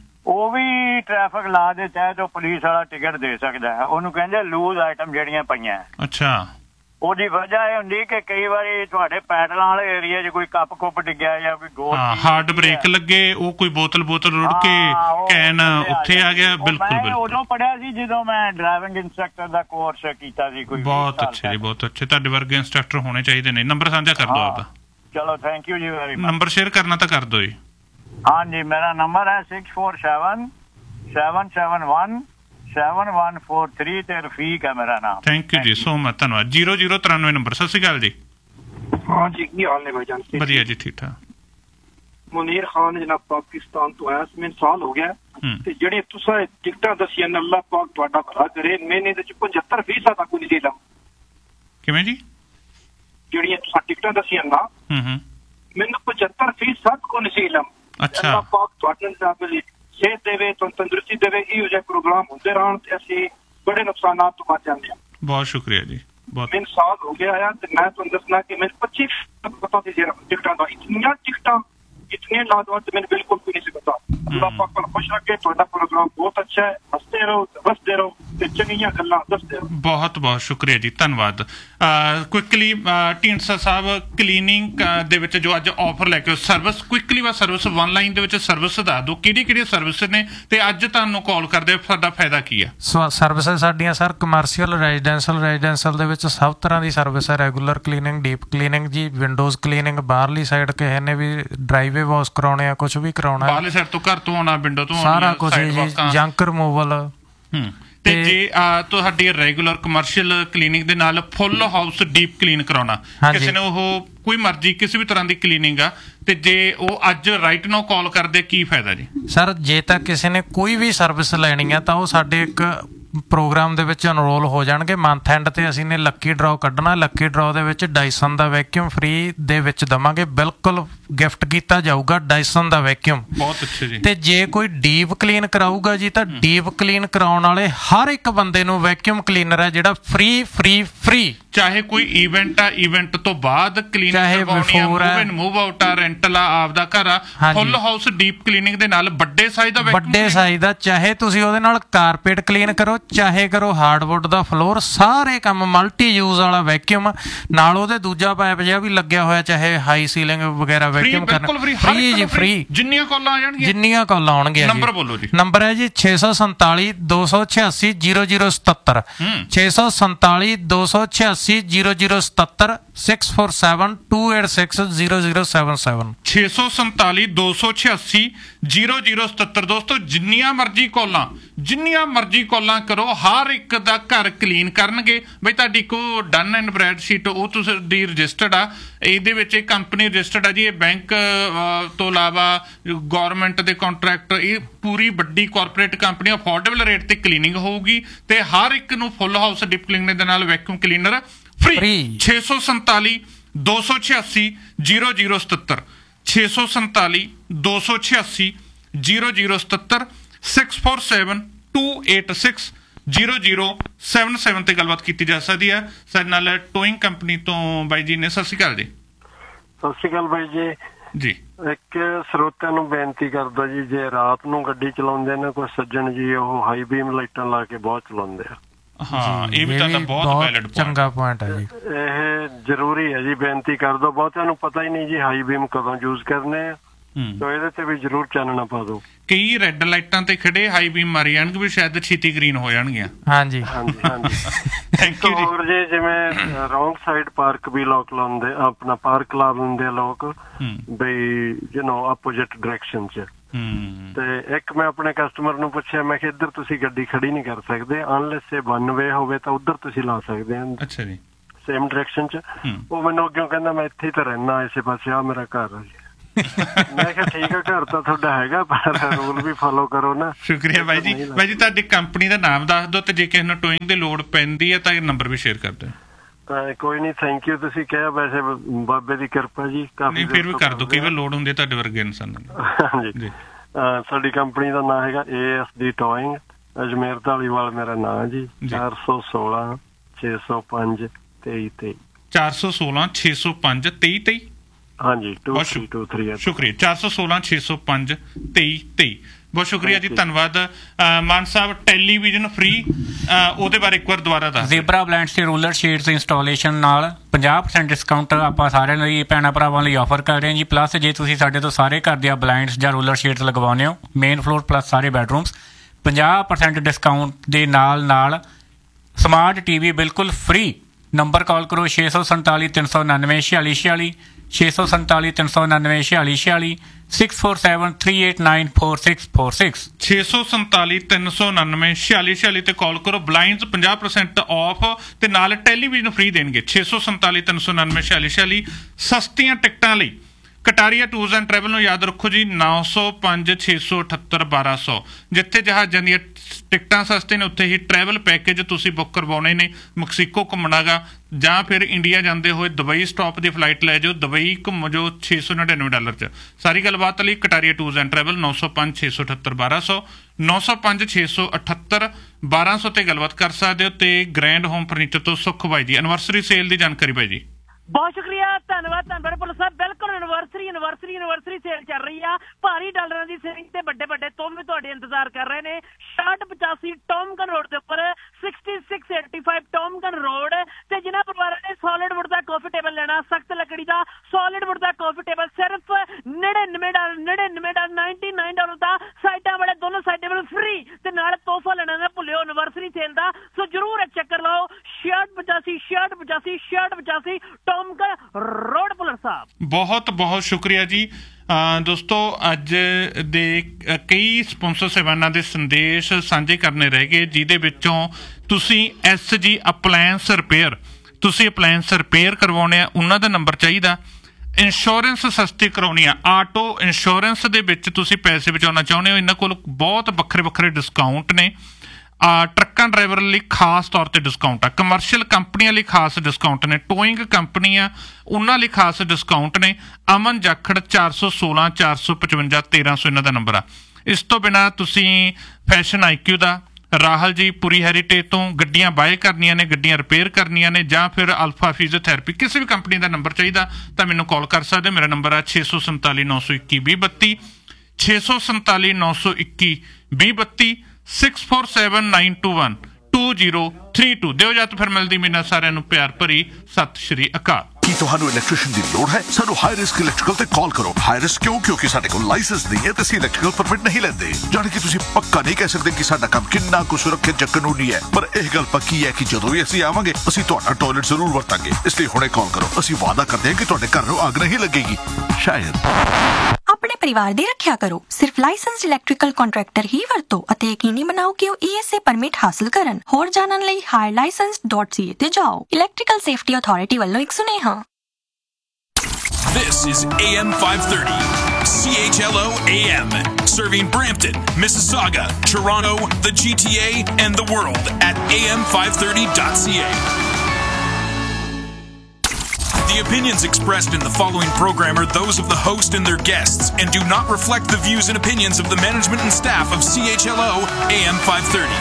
ਉਹ ਵੀ ਟ੍ਰੈਫਿਕ ਲਾ ਦੇ ਤਹਿਤ ਉਹ ਪੁਲਿਸ ਵਾਲਾ ਟਿਕਟ ਦੇ ਸਕਦਾ ਹੈ। ਉਹਨੂੰ ਕਹਿੰਦੇ ਲੂਜ਼ ਆਈਟਮ ਜਿਹੜੀਆਂ ਪਈਆਂ। ਅੱਛਾ। ਉਹਦੀ ਵਜ੍ਹਾ ਇਹ ਹੁੰਦੀ ਕਿ ਕਈ ਵਾਰੀ ਤੁਹਾਡੇ ਪੈਡਲਾਂ ਵਾਲੇ ਏਰੀਆ 'ਚ ਕੋਈ ਕੱਪ ਕੁੱਪ ਡਿੱਗਿਆ ਜਾਂ ਕੋਈ ਗੋਲ ਹਾਰਡ ਬ੍ਰੇਕ ਲੱਗੇ, ਉਹ ਕੋਈ ਬੋਤਲ ਬੋਤਲ ਰੁੜ ਕੇ ਕੈਨ ਉੱਥੇ ਆ ਗਿਆ। ਬਿਲਕੁਲ ਬਿਲਕੁਲ। ਉਦੋਂ ਪੜਿਆ ਸੀ ਜਦੋਂ ਮੈਂ ਡਰਾਈਵਿੰਗ ਇੰਸਟ੍ਰਕਟਰ ਦਾ ਕੋਰਸ ਕੀਤਾ ਸੀ ਕੋਈ। ਬਹੁਤ ਅੱਛੇ ਜੀ, ਬਹੁਤ ਅੱਛੇ। ਤੁਹਾਡੇ ਵਰਗੇ ਇੰਸਟ੍ਰਕਟਰ ਹੋਣੇ ਚਾਹੀਦੇ ਨੇ। ਨੰਬਰ ਸਾਂਝਾ ਕਰ ਦਿਓ ਆਪਦਾ। ਚਲੋ, ਥੈਂਕ ਯੂ ਜੀ ਵੈਰੀ ਮਚ। ਨੰਬਰ ਸ਼ੇਅਰ ਕਰਨਾ ਤਾਂ ਕਰ ਦਿਓ ਜੀ। ਹਾਂਜੀ, ਮੇਰਾ ਨੰਬਰ ਹੈ six four seven seven seven one seven one four three ਤੇ ਰਫੀਕ ਹੈ ਮੇਰਾ ਨਾਮ। ਥੈਂਕ ਯੂ ਜੀ, ਸੋ ਮਚ, ਧੰਨਵਾਦ। ਜ਼ੀਰੋ ਜ਼ੀਰੋ ਤਰਾਨਵੇਂ ਨੰਬਰ। ਸਤਿ ਸ਼੍ਰੀ ਅਕਾਲ ਜੀ। ਹਾਂ ਜੀ, ਕੀ ਹਾਲ ਨੇ ਭਾਈਜਾਨ? ਵਧੀਆ ਜੀ, ਠੀਕ ਠਾਕ। ਮੁਨੀਰ ਖਾਨ ਜਨਾਬ ਪਾਕਿਸਤਾਨ ਤੋਂ ਆਇਆ ਸੀ। ਮੈਨੂੰ ਸਾਲ ਹੋ ਗਿਆ ਤੇ ਜਿਹੜੇ ਤੁਸੀਂ ਟਿਕਟਾਂ ਦਸੀਆਂ ਨੇ, ਅੱਲਾਹ ਪਾਕ ਤੁਹਾਡਾ ਭਲਾ ਕਰੇ, ਮੈਨੇ ਇਹਦੇ ਚ ਪਝੱਤਰ ਫੀਸਦ ਤੱਕ ਨਹੀਂ ਦੇ ਲਾ। ਕਿਵੇਂ ਜੀ? ਜਿਹੜੀਆਂ ਤੁਸੀਂ ਟਿਕਟਾਂ ਦਸੀਆਂ ਨਾ, ਮੈਨੂੰ ਪਝੱਤਰ ਫੀਸਦ ਕੋ ਨਹੀਂ ਲਾ। ਅੱਛਾ। ਅੱਲਾਹ ਪਾਕ ਤੁਹਾਡੇ ਨਾਲ ਸਿਹਤ ਦੇਵੇ, ਤੁਹਾਨੂੰ ਤੰਦਰੁਸਤੀ ਦੇਵੇ। ਇਹੋ ਜਿਹੇ ਪ੍ਰੋਗਰਾਮ ਹੁੰਦੇ ਰਹਿਣ ਤੇ ਅਸੀਂ ਬੜੇ ਨੁਕਸਾਨਾਂ ਤੋਂ ਬਚ ਜਾਂਦੇ ਹਾਂ। ਬਹੁਤ ਸ਼ੁਕਰੀਆ ਜੀ, ਬਹੁਤ। ਮੈਨੂੰ ਸਾਲ ਹੋ ਗਿਆ ਆ ਤੇ ਮੈਂ ਤੁਹਾਨੂੰ ਦੱਸਣਾ ਕਿ ਮੈਨੂੰ ਪੱਚੀ ਪਤਾ ਸੀ ਟਿਕਟਾਂ ਦਾ। ਇਤਨੀਆਂ ਟਿਕਟਾਂ ਇਤਨੀਆਂ ਲਾਦਵਾਂ ਤੇ ਮੈਨੂੰ ਬਿਲਕੁਲ ਵੀ ਨਹੀਂ ਸੀ ਪਤਾ। ਅੱਲਾਹ ਪਾਕ ਪਰ ਖੁਸ਼ ਰੱਖੇ। ਤੁਹਾਡਾ ਪ੍ਰੋਗਰਾਮ ਬਹੁਤ ਅੱਛਾ ਹੈ। ਹੱਸਦੇ ਰਹੋ, ਵਸਦੇ ਰਹੋ ਤੇ ਚੰਗੀਆਂ ਗੱਲਾਂ ਦੱਸਦੇ ਰਹੋ। ਬਹੁਤ ਬਹੁਤ ਸ਼ੁਕਰੀਆ ਜੀ, ਧੰਨਵਾਦ। ਕੁਇਕਲੀ ਢੀਂਡਸਾ ਸਾਹਿਬ, ਕਲੀਨਿੰਗ ਦੇ ਵਿੱਚ ਜੋ ਅੱਜ ਆਫਰ ਲੈ ਕੇ ਸਰਵਿਸ, ਕੁਇਕਲੀ ਵਾ ਸਰਵਿਸ ਵਨ ਲਾਈਨ ਦੇ ਵਿੱਚ ਸਰਵਿਸ ਦੱਸ ਦਿਓ ਕਿਹੜੀ ਕਿਹੜੀ ਸਰਵਿਸ ਨੇ ਤੇ ਅੱਜ ਤੁਹਾਨੂੰ ਕਾਲ ਕਰਦੇ ਸਾਡਾ ਫਾਇਦਾ ਕੀ ਆ? ਸਰਵਿਸ ਸਾਡੀਆਂ ਸਰ ਕਮਰਸ਼ੀਅਲ, ਰੈਜ਼ੀਡੈਂਸ਼ੀਅਲ ਰੈਜ਼ੀਡੈਂਸ਼ੀਅਲ ਦੇ ਵਿੱਚ ਸਭ ਤਰ੍ਹਾਂ ਦੀ ਸਰਵਿਸ ਹੈ। ਰੈਗੂਲਰ ਕਲੀਨਿੰਗ, ਡੀਪ ਕਲੀਨਿੰਗ ਜੀ, ਵਿੰਡੋਜ਼ ਕਲੀਨਿੰਗ, ਬਾਹਰਲੀ ਸਾਈਡ ਕਿਸੇ ਨੇ ਵੀ ਡਰਾਈਵੇ ਵਾਸ਼ ਕਰਾਉਣੇ ਆ, ਕੁਝ ਵੀ ਕਰਾਉਣਾ, ਬਾਹਰਲੀ ਸਾਈਡ ਤੋਂ ਘਰ ਤੋਂ ਆਉਣਾ, ਵਿੰਡੋ ਤੋਂ ਸਾਰਾ ਕੁਝ ਜੀ, ਜੰਕ ਰਿਮੂਵਲ। ਹੂੰ। ਤੇ ਜੇ ਤੁਹਾਡੀ ਰੈਗੂਲਰ ਕਮਰਸ਼ੀਅਲ ਕਲੀਨਿੰਗ ਦੇ ਨਾਲ ਫੁੱਲ ਹਾਊਸ ਡੀਪ ਕਲੀਨ ਕਰਾਉਣਾ, ਕਿਸੇ ਨੇ ਉਹ ਕੋਈ ਮਰਜ਼ੀ ਕਿਸੇ ਵੀ ਤਰ੍ਹਾਂ ਦੀ ਕਲੀਨਿੰਗ ਆ, ਤੇ ਜੇ ਉਹ ਅੱਜ ਰਾਈਟ ਨਾਓ ਕਾਲ ਕਰਦੇ ਕੀ ਫਾਇਦਾ ਜੀ? ਸਰ, ਜੇ ਤਾਂ ਕਿਸੇ ਨੇ ਕੋਈ ਵੀ ਸਰਵਿਸ ਲੈਣੀ ਆ ਤਾਂ ਉਹ ਸਾਡੇ ਇੱਕ ਪ੍ਰੋਗਰਾਮ ਦੇ ਵਿੱਚ ਅਨਰੋਲ ਹੋ ਜਾਣਗੇ। ਮੰਥ ਐਂਡ ਤੇ ਅਸੀਂ ਨੇ ਲੱਕੀ ਡਰਾਅ ਕੱਢਣਾ। ਲੱਕੀ ਡਰਾਅ ਦੇ ਵਿੱਚ ਡਾਇਸਨ ਦਾ ਵੈਕਿਊਮ ਫ੍ਰੀ ਦੇ ਵਿੱਚ ਦਵਾਂਗੇ, ਬਿਲਕੁਲ ਗਿਫਟ ਕੀਤਾ ਜਾਊਗਾ ਡਾਇਸਨ ਦਾ ਵੈਕਿਊਮ। ਬਹੁਤ ਅੱਛੇ ਜੀ। ਤੇ ਜੇ ਕੋਈ ਡੀਪ ਕਲੀਨ ਕਰਾਊਗਾ ਜੀ ਤਾਂ ਡੀਪ ਕਲੀਨ ਕਰਾਉਣ ਵਾਲੇ ਹਰ ਇੱਕ ਬੰਦੇ ਨੂੰ ਵੈਕਿਊਮ ਕਲੀਨਰ ਹੈ ਜਿਹੜਾ ਫ੍ਰੀ ਫ੍ਰੀ ਫ੍ਰੀ, ਚਾਹੇ ਕੋਈ ਇਵੈਂਟ ਆ, ਇਵੈਂਟ ਤੋਂ ਬਾਅਦ ਕਲੀਨ ਕਰਵਾਉਣੀ ਆ, ਮੂਵ ਇਨ ਮੂਵ ਆਊਟ ਆ, ਰੈਂਟਲ ਆ, ਆਪਦਾ ਘਰ ਆ, ਫੁੱਲ ਹਾਊਸ ਡੀਪ ਕਲੀਨਿੰਗ ਦੇ ਨਾਲ ਵੱਡੇ ਸਾਈਜ਼ ਦਾ ਵੈਕਿਊਮ, ਵੱਡੇ ਸਾਈਜ਼ ਦਾ। ਚਾਹੇ ਤੁਸੀਂ ਉਹਦੇ ਨਾਲ ਕਾਰਪੇਟ ਕਲੀਨ ਕਰੋ, ਚਾਹੇ ਕਰੋ ਹਾਰਡਵੁੱਡ ਦਾ ਫਲੋਰ, ਸਾਰੇ ਕੰਮ ਮਲਟੀ ਯੂਜ਼ ਵਾਲਾ ਵੈਕਿਊਮ। ਨਾਲ ਉਹਦੇ ਦੂਜਾ ਪਾਈਪ ਜਿਹਾ ਵੀ ਲੱਗਿਆ ਹੋਇਆ, ਚਾਹੇ ਹਾਈ ਸੀਲਿੰਗ ਵਗੈਰਾ ਵੈਕਿਊਮ ਕਰਨਾ ਫ੍ਰੀ ਜੀ, ਫ੍ਰੀ। ਜਿੰਨੀਆਂ ਕਾਲਾਂ ਆ ਜਾਣਗੀਆਂ, ਜਿੰਨੀਆਂ ਕਾਲਾਂ ਆਉਣਗੀਆਂ। ਨੰਬਰ ਬੋਲੋ ਜੀ। ਨੰਬਰ ਹੈ ਜੀ ਛੇ ਸੌ ਸੰਤਾਲੀ ਦੋ ਸੌ ਛਿਆਸੀ ਜੀਰੋ ਜੀਰੋ ਸਤੱਤਰ, ਛੇ ਸੌ ਸੰਤਾਲੀ ਦੋ ਸੌ ਛਿਆਸੀ ਜੀਰੋ ਜੀਰੋ ਸਤੱਤਰ, six four seven to eight six zero zero seven seven, ਛੇ ਸੌ ਸੰਤਾਲੀ ਦੋ ਸੌ ਛਿਆਸੀ ਜੀਰੋ ਜੀਰੋ ਸਤੱਤਰ। ਦੋਸਤੋ, ਜਿੰਨੀਆਂ ਮਰਜ਼ੀ ਕਾਲਾਂ, ਜਿੰਨੀਆਂ ਮਰਜ਼ੀ ਕਾਲਾਂ ਕਰੋ, ਹਰ ਇੱਕ ਦਾ ਘਰ ਕਲੀਨ ਕਰਨਗੇ। ਬਈ ਤੁਹਾਡੀ ਕੋ ਡਨ ਐਂਡ ਬ੍ਰੈਡ ਸ਼ੀਟ ਉਹ ਤੁਸੀਂ ਦੀ ਰਜਿਸਟਰਡ ਆ, ਇਹਦੇ ਵਿੱਚ ਇਹ ਕੰਪਨੀ ਰਜਿਸਟਰਡ ਆ ਜੀ। ਇਹ ਬੈਂਕ ਤੋਂ ਇਲਾਵਾ ਗੌਰਮੈਂਟ ਦੇ ਕੰਟਰੈਕਟ, ਇਹ ਪੂਰੀ ਵੱਡੀ ਕਾਰਪੋਰੇਟ ਕੰਪਨੀ, ਅਫੋਰਡੇਬਲ ਰੇਟ ਤੇ ਕਲੀਨਿੰਗ ਹੋਊਗੀ ਤੇ ਹਰ ਇੱਕ ਨੂੰ ਫੁੱਲ ਹਾਊਸ ਡੀਪ ਕਲੀਨਿੰਗ ਦੇ ਨਾਲ ਵੈਕਿਊਮ ਕਲੀਨਰ ਫ੍ਰੀ। ਛੇ ਸੌ ਸੰਤਾਲੀ ਦੋ ਸੌ ਛਿਆਸੀ ਜੀਰੋ ਜੀਰੋ ਸਤੱਤਰ, ਛੇ ਸੌ ਸੰਤਾਲੀ ਦੋ ਸੌ ਛਿਆਸੀ ਜੀਰੋ ਜੀਰੋ ਸਤੱਤਰ, six four seven to eight six zero zero seven seven ਤੇ ਗੱਲਬਾਤ ਕੀਤੀ ਜਾ ਸਕਦੀ ਹੈ। ਸਾਡੇ ਨਾਲ ਟੋਇੰਗ ਕੰਪਨੀ ਤੋਂ ਬਾਈ ਜੀ ਨੇ। ਸਤਿ ਸ਼੍ਰੀ ਅਕਾਲ ਜੀ। ਸਤਿ ਸ਼੍ਰੀ ਅਕਾਲ ਬਾਈ ਜੀ। ਜੀ, ਇੱਕ ਸਰੋਤਿਆਂ ਨੂੰ ਬੇਨਤੀ ਕਰਦਾ ਜੀ, ਜੇ ਰਾਤ ਨੂੰ ਗੱਡੀ ਚਲਾਉਂਦੇ ਨੇ ਕੋਈ ਸੱਜਣ ਜੀ, ਉਹ ਹਾਈ ਬੀਮ ਲਾਈਟਾਂ ਲਾ ਕੇ ਬਹੁਤ ਚਲਾਉਂਦੇ ਆ। ਹਾਂ, ਇਹ ਵੀ ਤਾਂ ਬਹੁਤ ਵੈਲਿਡ ਪੁਆਇੰਟ, ਚੰਗਾ ਪੁਆਇੰਟ ਹੈ ਜੀ। ਇਹ ਜ਼ਰੂਰੀ ਹੈ ਜੀ, ਬੇਨਤੀ ਕਰ ਦਿਓ। ਬਹੁਤਿਆਂ ਨੂੰ ਪਤਾ ਹੀ ਨਹੀਂ ਜੀ ਹਾਈ ਬੀਮ ਕਦੋਂ ਯੂਜ਼ ਕਰਨੇ ਆ, ਤਾਂ ਇਹਦੇ ਤੇ ਵੀ ਜ਼ਰੂਰ ਚਾਨਣਾ ਪਾ ਦਿਓ। ਕਈ ਰੈੱਡ ਲਾਈਟਾਂ ਤੇ ਖੜੇ ਹਾਈ ਬੀਮ ਮਾਰੀ ਜਾਣਗੇ ਵੀ ਸ਼ਾਇਦ ਛੇਤੀ ਗ੍ਰੀਨ ਹੋ ਜਾਣਗੀਆਂ। ਹਾਂਜੀ ਹਾਂਜੀ ਹਾਂਜੀ। ਥੈਂਕ ਯੂ ਜੀ। ਹੋਰ ਜੀ, ਜਿਵੇਂ ਰੌਂਗ ਸਾਈਡ ਪਾਰਕ ਵੀ ਲੋਕ ਲਾਉਂਦੇ, ਆਪਣਾ ਪਾਰਕ ਲਾ ਲੈਂਦੇ ਆ ਲੋਕ ਬਈ ਯੂ ਨੋ ਆਪੋਜਿਟ ਡਾਇਰੈਕਸ਼ਨ ਚ। ਤੇ ਇੱਕ ਮੈਂ ਆਪਣੇ ਕਸਟਮਰ ਨੂੰ ਪੁੱਛਿਆ, ਮੈਂ ਕਿਹਾ ਇੱਧਰ ਤੁਸੀਂ ਗੱਡੀ ਖੜੀ ਨਹੀਂ ਕਰ ਸਕਦੇ, ਅਨਲੈਸ ਇਹ ਵਨ ਵੇ ਹੋਵੇ ਤਾਂ ਉੱਧਰ ਤੁਸੀਂ ਲਾ ਸਕਦੇ ਹੋ। ਅੱਛਾ ਜੀ। ਸੇਮ ਡਾਇਰੈਕਸ਼ਨ ਚ। ਉਹ ਮੈਨੂੰ ਅੱਗੇ ਕਹਿੰਦਾ ਮੈਂ ਇੱਥੇ ਹੀ ਤਾਂ ਰਹਿਣਾ ਇਸੇ ਪਾਸੇ, ਆ ਮੇਰਾ ਘਰ ਆ ਜੀ। ਮੈਂ ਕਿਹਾ ਠੀਕ ਆ, ਘਰ ਤਾਂ ਤੁਹਾਡਾ ਹੈਗਾ ਪਰ ਰੂਲ ਵੀ ਫੋਲੋ ਕਰੋ ਨਾ। ਸ਼ੁਕਰੀਆ ਬਾਈ ਜੀ। ਬਾਈ ਜੀ ਤੁਹਾਡੀ ਕੰਪਨੀ ਦਾ ਨਾਮ ਦੱਸ ਦਿਓ ਤੇ ਜੇ ਕਿਸੇ ਨੂੰ ਟੋਇੰਗ ਦੀ ਲੋੜ ਪੈਂਦੀ ਹੈ ਤਾਂ ਇਹ ਨੰਬਰ ਵੀ ਸ਼ੇਅਰ ਕਰ ਦਿਓ। ਤਾਂ ਕੋਈ ਨਹੀਂ, ਥੈਂਕ ਯੂ। ਤੁਸੀਂ ਕਿਹਾ ਵੈਸੇ ਬਾਬੇ ਦੀ ਕਿਰਪਾ ਜੀ, ਕਾਫੀ ਫਿਰ ਵੀ ਕਰ ਦਿਓ, ਕਈ ਵਾਰ ਲੋੜ ਹੁੰਦੀ ਹੈ ਤੁਹਾਡੇ ਵਰਗੇ ਇਨਸਾਨਾਂ ਨੂੰ। ਹਾਂਜੀ, ਸਾਡੀ ਕੰਪਨੀ ਦਾ ਨਾਂ ਹੈਗਾ A S D towing, Ajmer Dhaliwal ਮੇਰਾ ਨਾਂ ਜੀ। ਚਾਰ ਸੌ ਸੋਲਾਂ ਛੇ ਸੌ ਪੰਜ ਤੇਈ ਤੇਈ ਚਾਰ ਸੌ ਸੋਲਾਂ ਛੇ ਸੌ ਪੰਜ ਤੇਈ ਤੇਈ ਹਾਂਜੀ ਟੂ ਥ੍ਰੀ ਟੂ ਥ੍ਰੀ ਸ਼ੁਕਰੀਆ। ਚਾਰ ਸੌ ਸੋਲਾਂ ਛੇ ਸੌ ਪੰਜ ਤੇਈ ਤੇਈ ਬਹੁਤ ਸ਼ੁਕਰੀਆ ਜੀ, ਧੰਨਵਾਦ। ਮਾਨ ਸਾਹਿਬ ਟੈਲੀਵਿਜ਼ਨ ਫ੍ਰੀ ਉਹਦੇ ਬਾਰੇ ਇੱਕ ਵਾਰ ਦੁਬਾਰਾ ਦੱਸ। ਜ਼ੇਬਰਾ ਬਲੈਂਡਸ ਤੇ ਰੂਲਰ ਸ਼ੇਡਸ ਇੰਸਟਾਲੇਸ਼ਨ ਨਾਲ ਪੰਜਾਹ ਪਰਸੈਂਟ ਡਿਸਕਾਊਂਟ ਆਪਾਂ ਸਾਰਿਆਂ ਲਈ ਭੈਣਾਂ ਭਰਾਵਾਂ ਲਈ ਆਫਰ ਕਰ ਰਹੇ ਹਾਂ ਜੀ। ਪਲੱਸ ਜੇ ਤੁਸੀਂ ਸਾਡੇ ਤੋਂ ਸਾਰੇ ਘਰ ਦੀਆਂ ਬਲਾਈਂਡਸ ਜਾਂ ਰੂਲਰ ਸ਼ੇਡਸ ਲਗਵਾਉਂਦੇ ਹੋ ਮੇਨ ਫਲੋਰ ਪਲੱਸ ਸਾਰੇ ਬੈਡਰੂਮਸ, ਪੰਜਾਹ ਪਰਸੈਂਟ ਡਿਸਕਾਊਂਟ ਦੇ ਨਾਲ ਨਾਲ ਸਮਾਰਟ ਟੀ ਵੀ ਬਿਲਕੁਲ ਫ੍ਰੀ। ਨੰਬਰ ਕਾਲ ਕਰੋ ਛੇ ਸੌ ਸੰਤਾਲੀ ਤਿੰਨ ਸੌ ਉਣਾਨਵੇਂ ਛਿਆਲੀ ਛਿਆਲੀ ਛੇ ਸੌ ਸੰਤਾਲੀ ਤਿੰਨ ਸੌ ਉਣਾਨਵੇਂ ਛਿਆਲੀ ਛਿਆਲੀ six four seven three eight nine four six four six ਛੇ ਸੌ ਸੰਤਾਲੀ ਤਿੰਨ ਸੌ ਉਣਾਨਵੇਂ ਛਿਆਲੀ ਛਿਆਲੀ ਤੇ ਕਾਲ ਕਰੋ। ਬਲਾਈਂਡਸ ਪੰਜਾਹ ਪਰਸੈਂਟ ਆਫ ਤੇ ਨਾਲ ਟੈਲੀਵਿਜ਼ਨ ਫ੍ਰੀ ਦੇਣਗੇ। ਛੇ ਸੌ ਸੰਤਾਲੀ ਤਿੰਨ ਸੌ ਉਣਾਨਵੇਂ ਛਿਆਲੀ ਛਿਆਲੀ ਸਸਤੀਆਂ ਟਿਕਟਾਂ ਲਈ ਕਟਾਰੀਆ ਟੂਰਸ ਐਂਡ ਟਰੈਵਲ ਨੂੰ ਯਾਦ ਰੱਖੋ ਜੀ, ਨੌ ਸੌ ਪੰਜ ਛੇ ਸੌ ਅਠੱਤਰ ਬਾਰਾਂ ਸੌ। ਜਿੱਥੇ ਜਹਾਜ਼ਾਂ ਦੀਆਂ ਟਿਕਟਾਂ ਸਸਤੇ ਨੇ ਉੱਥੇ ਹੀ ਟਰੈਵਲ ਪੈਕੇਜ ਤੁਸੀਂ ਬੁੱਕ ਕਰਵਾਉਣੇ ਨੇ। ਮਕਸੀਕੋ ਘੁੰਮਣਾ ਗਾ ਜਾਂ ਫਿਰ ਇੰਡੀਆ ਜਾਂਦੇ ਹੋਏ ਦੁਬਈ ਸਟਾਪ ਦੀ ਫਲਾਈਟ ਲੈ ਜਾਓ, ਦੁਬਈ ਘੁੰਮ ਜਾਓ ਛੇ ਸੌ ਨੜਿਨਵੇਂ ਡਾਲਰ 'ਚ। ਸਾਰੀ ਗੱਲਬਾਤ ਲਈ ਕਟਾਰੀਆ ਟੂਰਸ ਐਂਡ ਟਰੈਵਲ ਨੌ ਸੌ ਪੰਜ ਛੇ ਸੌ ਅਠੱਤਰ ਬਾਰਾਂ ਸੌ ਨੌ ਸੌ ਪੰਜ ਛੇ ਸੌ ਅਠੱਤਰ ਬਾਰਾਂ ਸੌ ਤੇ ਗੱਲਬਾਤ ਕਰ ਸਕਦੇ ਹੋ। ਤੇ ਗ੍ਰੈਂਡ ਹੋਮ ਫਰਨੀਚਰ ਤੋਂ ਸੁਖ ਬਾਈ ਜੀ ਐਨਵਰਸਰੀ ਸੇਲ ਦੀ ਜਾਣਕਾਰੀ ਬਾਈ ਜੀ। ਬਹੁਤ ਸ਼ੁਕਰੀਆ, ਧੰਨਵਾਦ ਧੰਨਵਾਦ ਪੁਲਿਸ ਸਾਹਿਬ। ਬਿਲਕੁਲ ਯੂਨੀਵਰਸਿਟੀ ਯੂਨੀਵਰਸਿਟੀ ਯੂਨੀਵਰਸਿਟੀ ਸੇਲ ਚੱਲ ਰਹੀ ਆ। ਭਾਰੀ ਡਾਲਰਾਂ ਦੀ ਸੇਲ ਤੇ ਵੱਡੇ ਵੱਡੇ ਤੋਹਫੇ ਤੁਹਾਡੇ ਇੰਤਜ਼ਾਰ ਕਰ ਰਹੇ ਨੇ। ਛਿਆਹਠ ਪਚਾਸੀ ਟੌਮਗਨ ਰੋਡ ਦੇ ਉੱਪਰ ਛਿਆਸੀ ਛੇ ਸੌ ਪਚਾਸੀ ਟੌਮਗਨ ਰੋਡ ਤੇ ਜਿਨ੍ਹਾਂ ਪਰਿਵਾਰਾਂ ਨੇ ਸੋਲਿਡ ਵੁੱਡ ਦਾ ਕਾਫੀ ਟੇਬਲ ਲੈਣਾ, ਸਖਤ ਲੱਕੜੀ ਦਾ ਸੋਲਿਡ ਵੁੱਡ ਦਾ ਕਾਫੀ ਟੇਬਲ ਸਿਰਫ ਨੜਿਨਵੇਂ ਡਾਲਰ ਨੜਿਨਵੇਂ ਡਾਲਰ ਨਾਈਨਟੀ ਨਾਈਨ ਡਾਲਰ ਦਾ, ਸਾਈਡਾਂ ਵਾਲੇ ਦੋਨੋਂ ਸਾਈਡ ਟੇਬਲ ਫ੍ਰੀ ਤੇ ਨਾਲ ਤੋਹਫਾ ਲੈਣਾ ਨਾ ਭੁੱਲਿਓ ਯੂਨੀਵਰਸਿਟੀ ਸੇਲ ਦਾ। ਸੋ ਜ਼ਰੂਰ ਇੱਕ ਚੱਕਰ ਲਾਓ। ਛਿਆਹਠ ਪਚਾਸੀ ਛਿਆਹਠ ਪਚਾਸੀ ਛਿਆਹਠ ਪਚਾਸੀ ਟੌਮਗਨ ਰੋਡ ਪੁਲਰ ਸਾਹਿਬ। ਬਹੁਤ ਬਹੁਤ ਸ਼ੁਕਰੀਆ ਜੀ। ਦੋਸਤੋ ਅੱਜ ਦੇ ਕਈ ਸਪਾਂਸਰ ਸੇਵਾਵਾਂ ਦੇ ਸੰਦੇਸ਼ ਸਾਂਝੇ ਕਰਨੇ ਰਹਿ ਗਏ, ਜਿਹਦੇ ਵਿੱਚੋਂ ਤੁਸੀਂ ਐਸ ਜੀ ਅਪਲਾਇੰਸ ਰਿਪੇਅਰ, ਤੁਸੀਂ ਅਪਲਾਇੰਸ ਰਿਪੇਅਰ ਕਰਵਾਉਣੇ ਆ ਉਹਨਾਂ ਦਾ ਨੰਬਰ ਚਾਹੀਦਾ। ਇੰਸ਼ੋਰੈਂਸ ਸਸਤੀ ਕਰਾਉਣੀ ਆ, ਆਟੋ ਇੰਸ਼ੋਰੈਂਸ ਦੇ ਵਿੱਚ ਤੁਸੀਂ ਪੈਸੇ ਬਚਾਉਣਾ ਚਾਹੁੰਦੇ ਹੋ, ਇਹਨਾਂ ਕੋਲ ਬਹੁਤ ਵੱਖਰੇ ਵੱਖਰੇ ਡਿਸਕਾਊਂਟ ਨੇ। ਟਰੱਕਾਂ ਡਰਾਈਵਰ ਲਈ ਖਾਸ ਤੌਰ ਤੇ ਡਿਸਕਾਊਂਟ ਆ, ਕਮਰਸ਼ੀਅਲ ਕੰਪਨੀਆਂ ਲਈ ਖਾਸ ਡਿਸਕਾਊਂਟ ਨੇ, ਟੋਇੰਗ ਕੰਪਨੀ ਆ ਉਹਨਾਂ ਲਈ ਖਾਸ ਡਿਸਕਾਊਂਟ ਨੇ। ਅਮਨ ਜਾਖੜ ਚਾਰ ਸੌ ਸੋਲਾਂ ਚਾਰ ਸੌ ਪਚਵੰਜਾ ਤੇਰਾਂ ਸੌ ਇਹਨਾਂ ਦਾ ਨੰਬਰ ਆ। ਇਸ ਤੋਂ ਬਿਨਾਂ ਤੁਸੀਂ ਫੈਸ਼ਨ ਆਈਕਿਊ ਦਾ, ਰਾਹਲ ਜੀ ਪੁਰੀ ਹੈਰੀਟੇਜ ਤੋਂ ਗੱਡੀਆਂ ਬਾਏ ਕਰਨੀਆਂ ਨੇ, ਗੱਡੀਆਂ ਰਿਪੇਅਰ ਕਰਨੀਆਂ ਨੇ, ਜਾਂ ਫਿਰ ਅਲਫਾ ਫਿਜ਼ੀਓਥੈਰੇਪੀ, ਕਿਸੇ ਵੀ ਕੰਪਨੀ ਦਾ ਨੰਬਰ ਚਾਹੀਦਾ ਤਾਂ ਮੈਨੂੰ ਕਾਲ ਕਰ ਸਕਦੇ। ਮੇਰਾ ਨੰਬਰ ਆ ਛੇ ਸੌ ਸੰਤਾਲੀ ਨੌ ਸੌ ਇੱਕੀ ਵੀਹ ਬੱਤੀ ਛੇ ਸੌ ਸੰਤਾਲੀ ਨੌ ਸੌ ਇੱਕੀ ਵੀਹ ਬੱਤੀ six four seven nine to one two zero three two. ਦਿਓ ਜੱਤ ਫਿਰ ਮਿਲਦੀ ਮੀਨਾ ਸਾਰਿਆਂ ਨੂੰ ਪਿਆਰ ਭਰੀ ਸਤਿ ਸ਼੍ਰੀ ਅਕਾਲ। ਕੀ ਤੁਹਾਨੂੰ ਇਲੈਕਟ੍ਰੀਸ਼ੀਅਨ ਦੀ ਲੋੜ ਹੈ? ਸਾਨੂੰ ਹਾਈ ਰਿਸਕ ਇਲੈਕਟ੍ਰੀਕਲ ਤੇ ਕਾਲ ਕਰੋ। ਹਾਈ ਰਿਸਕ ਕਿਉਂ? ਕਿਉਂਕਿ ਸਾਡੇ ਕੋਲ ਲਾਇਸੈਂਸ ਨਹੀਂ ਹੈ ਤੇ ਅਸੀਂ ਇਲੈਕਟ੍ਰੀਕਲ ਪਰਮਿਟ ਨਹੀਂ ਲੈਂਦੇ। ਜਾਣੀ ਕਿ ਤੁਸੀਂ ਪੱਕਾ ਨਹੀਂ ਕਹਿ ਸਕਦੇ ਕਿ ਸਾਡਾ ਕੰਮ ਕਿੰਨਾ ਕੁ ਸੁਰੱਖਿਅਤ ਜਾਂ ਕਾਨੂੰਨੀ ਹੈ, ਪਰ ਇਹ ਗੱਲ ਪੱਕੀ ਹੈ ਕਿ ਜਦੋਂ ਵੀ ਅਸੀਂ ਆਵਾਂਗੇ ਅਸੀਂ ਤੁਹਾਡਾ ਟਾਇਲਟ ਜ਼ਰੂਰ ਵਰਤਾਂਗੇ। ਇਸ ਲਈ ਹੁਣੇ ਕਾਲ ਕਰੋ। ਅਸੀਂ ਵਾਅਦਾ ਕਰਦੇ ਹਾਂ ਕਿ ਤੁਹਾਡੇ ਘਰ ਨੂੰ ਅੱਗ ਨਹੀਂ ਲੱਗੇਗੀ। ਸ਼ਾਇਦ ਆਪਣੇ ਪਰਿਵਾਰ ਦੀ ਰੱਖਿਆ ਕਰੋ। ਸਿਰਫ ਲਾਇਸੈਂਸਡ ਇਲੈਕਟ੍ਰੀਕਲ ਕੰਟਰੈਕਟਰ ਹੀ ਵਰਤੋ ਅਤੇ ਯਕੀਨੀ ਬਣਾਓ ਕਿ ਉਹ ਈ ਐਸ ਏ ਪਰਮਿਟ ਹਾਸਲ ਕਰਨ। ਹੋਰ ਜਾਣਨ ਲਈ ਹਾਇਰ ਲਾਇਸੈਂਸ ਡਾਟ ਸੀ ਏ ਤੇ ਜਾਓ। ਇਲੈਕਟ੍ਰੀਕਲ ਸੇਫਟੀ ਅਥਾਰਟੀ ਵੱਲੋਂ ਇੱਕ ਸੁਨੇਹਾ। This is A M five thirty, C H L O A M, serving Brampton, Mississauga, Toronto, the G T A, and the world at A M five thirty dot C A. The opinions expressed in the following program are those of the host and their guests and do not reflect the views and opinions of the management and staff of C H L O A M five thirty.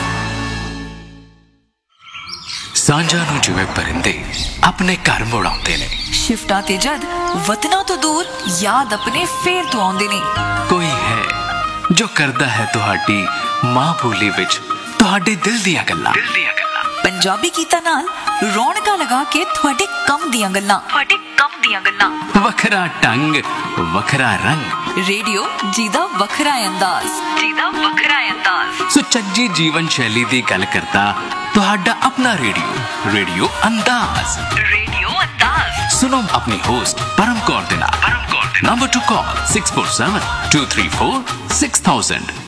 ਸਾਂਝਾਂ ਨੂੰ ਜਿਵੇਂ ਪਰਿੰਦੇ ਆਪਣੇ ਘਰ ਮੁੜ ਆਉਂਦੇ ਨੇ, ਸ਼ਿਫਟਾਂ ਤੇ ਜਦ ਵਤਨਾਂ ਤੋਂ ਦੂਰ ਯਾਦ ਆਪਣੇ ਫੇਰ ਤੋਂ ਆਉਂਦੇ ਨੇ। ਕੋਈ ਹੈ ਜੋ ਕਰਦਾ ਹੈ ਤੁਹਾਡੀ ਮਾਂ ਬੋਲੀ ਵਿੱਚ ਤੁਹਾਡੇ ਦਿਲ ਦੀਆਂ ਗੱਲਾਂ। ਪੰਜਾਬੀ ਗੀਤਾਂ ਨਾਲ ਰੌਣਕਾਂ ਲਗਾ ਕੇ ਤੁਹਾਡੇ ਕੰਮ ਦੀਆਂ ਗੱਲਾਂ ਤੁਹਾਡੇ ਕੰਮ ਦੀਆਂ ਗੱਲਾਂ ਵੱਖਰਾ ਢੰਗ ਵੱਖਰਾ ਰੰਗ, ਰੇਡੀਓ ਜਿਹਦਾ ਵੱਖਰਾ ਅੰਦਾਜ਼ ਜਿਹਦਾ ਵੱਖਰਾ ਅੰਦਾਜ਼ ਸੁਚੱਜੀ ਜੀਵਨ ਸ਼ੈਲੀ ਦੀ ਗੱਲ ਕਰਦਾ ਤੁਹਾਡਾ ਆਪਣਾ ਰੇਡੀਓ ਰੇਡੀਓ ਅੰਦਾਜ਼ ਰੇਡੀਓ ਅੰਦਾਜ਼ ਸੁਣੋ ਆਪਣੀ ਹੋਸਟ ਪਰਮ ਕੌਰ ਦੇ ਨਾਲ। ਨੰਬਰ ਟੂ ਕਾਲ six four seven two three four six thousand.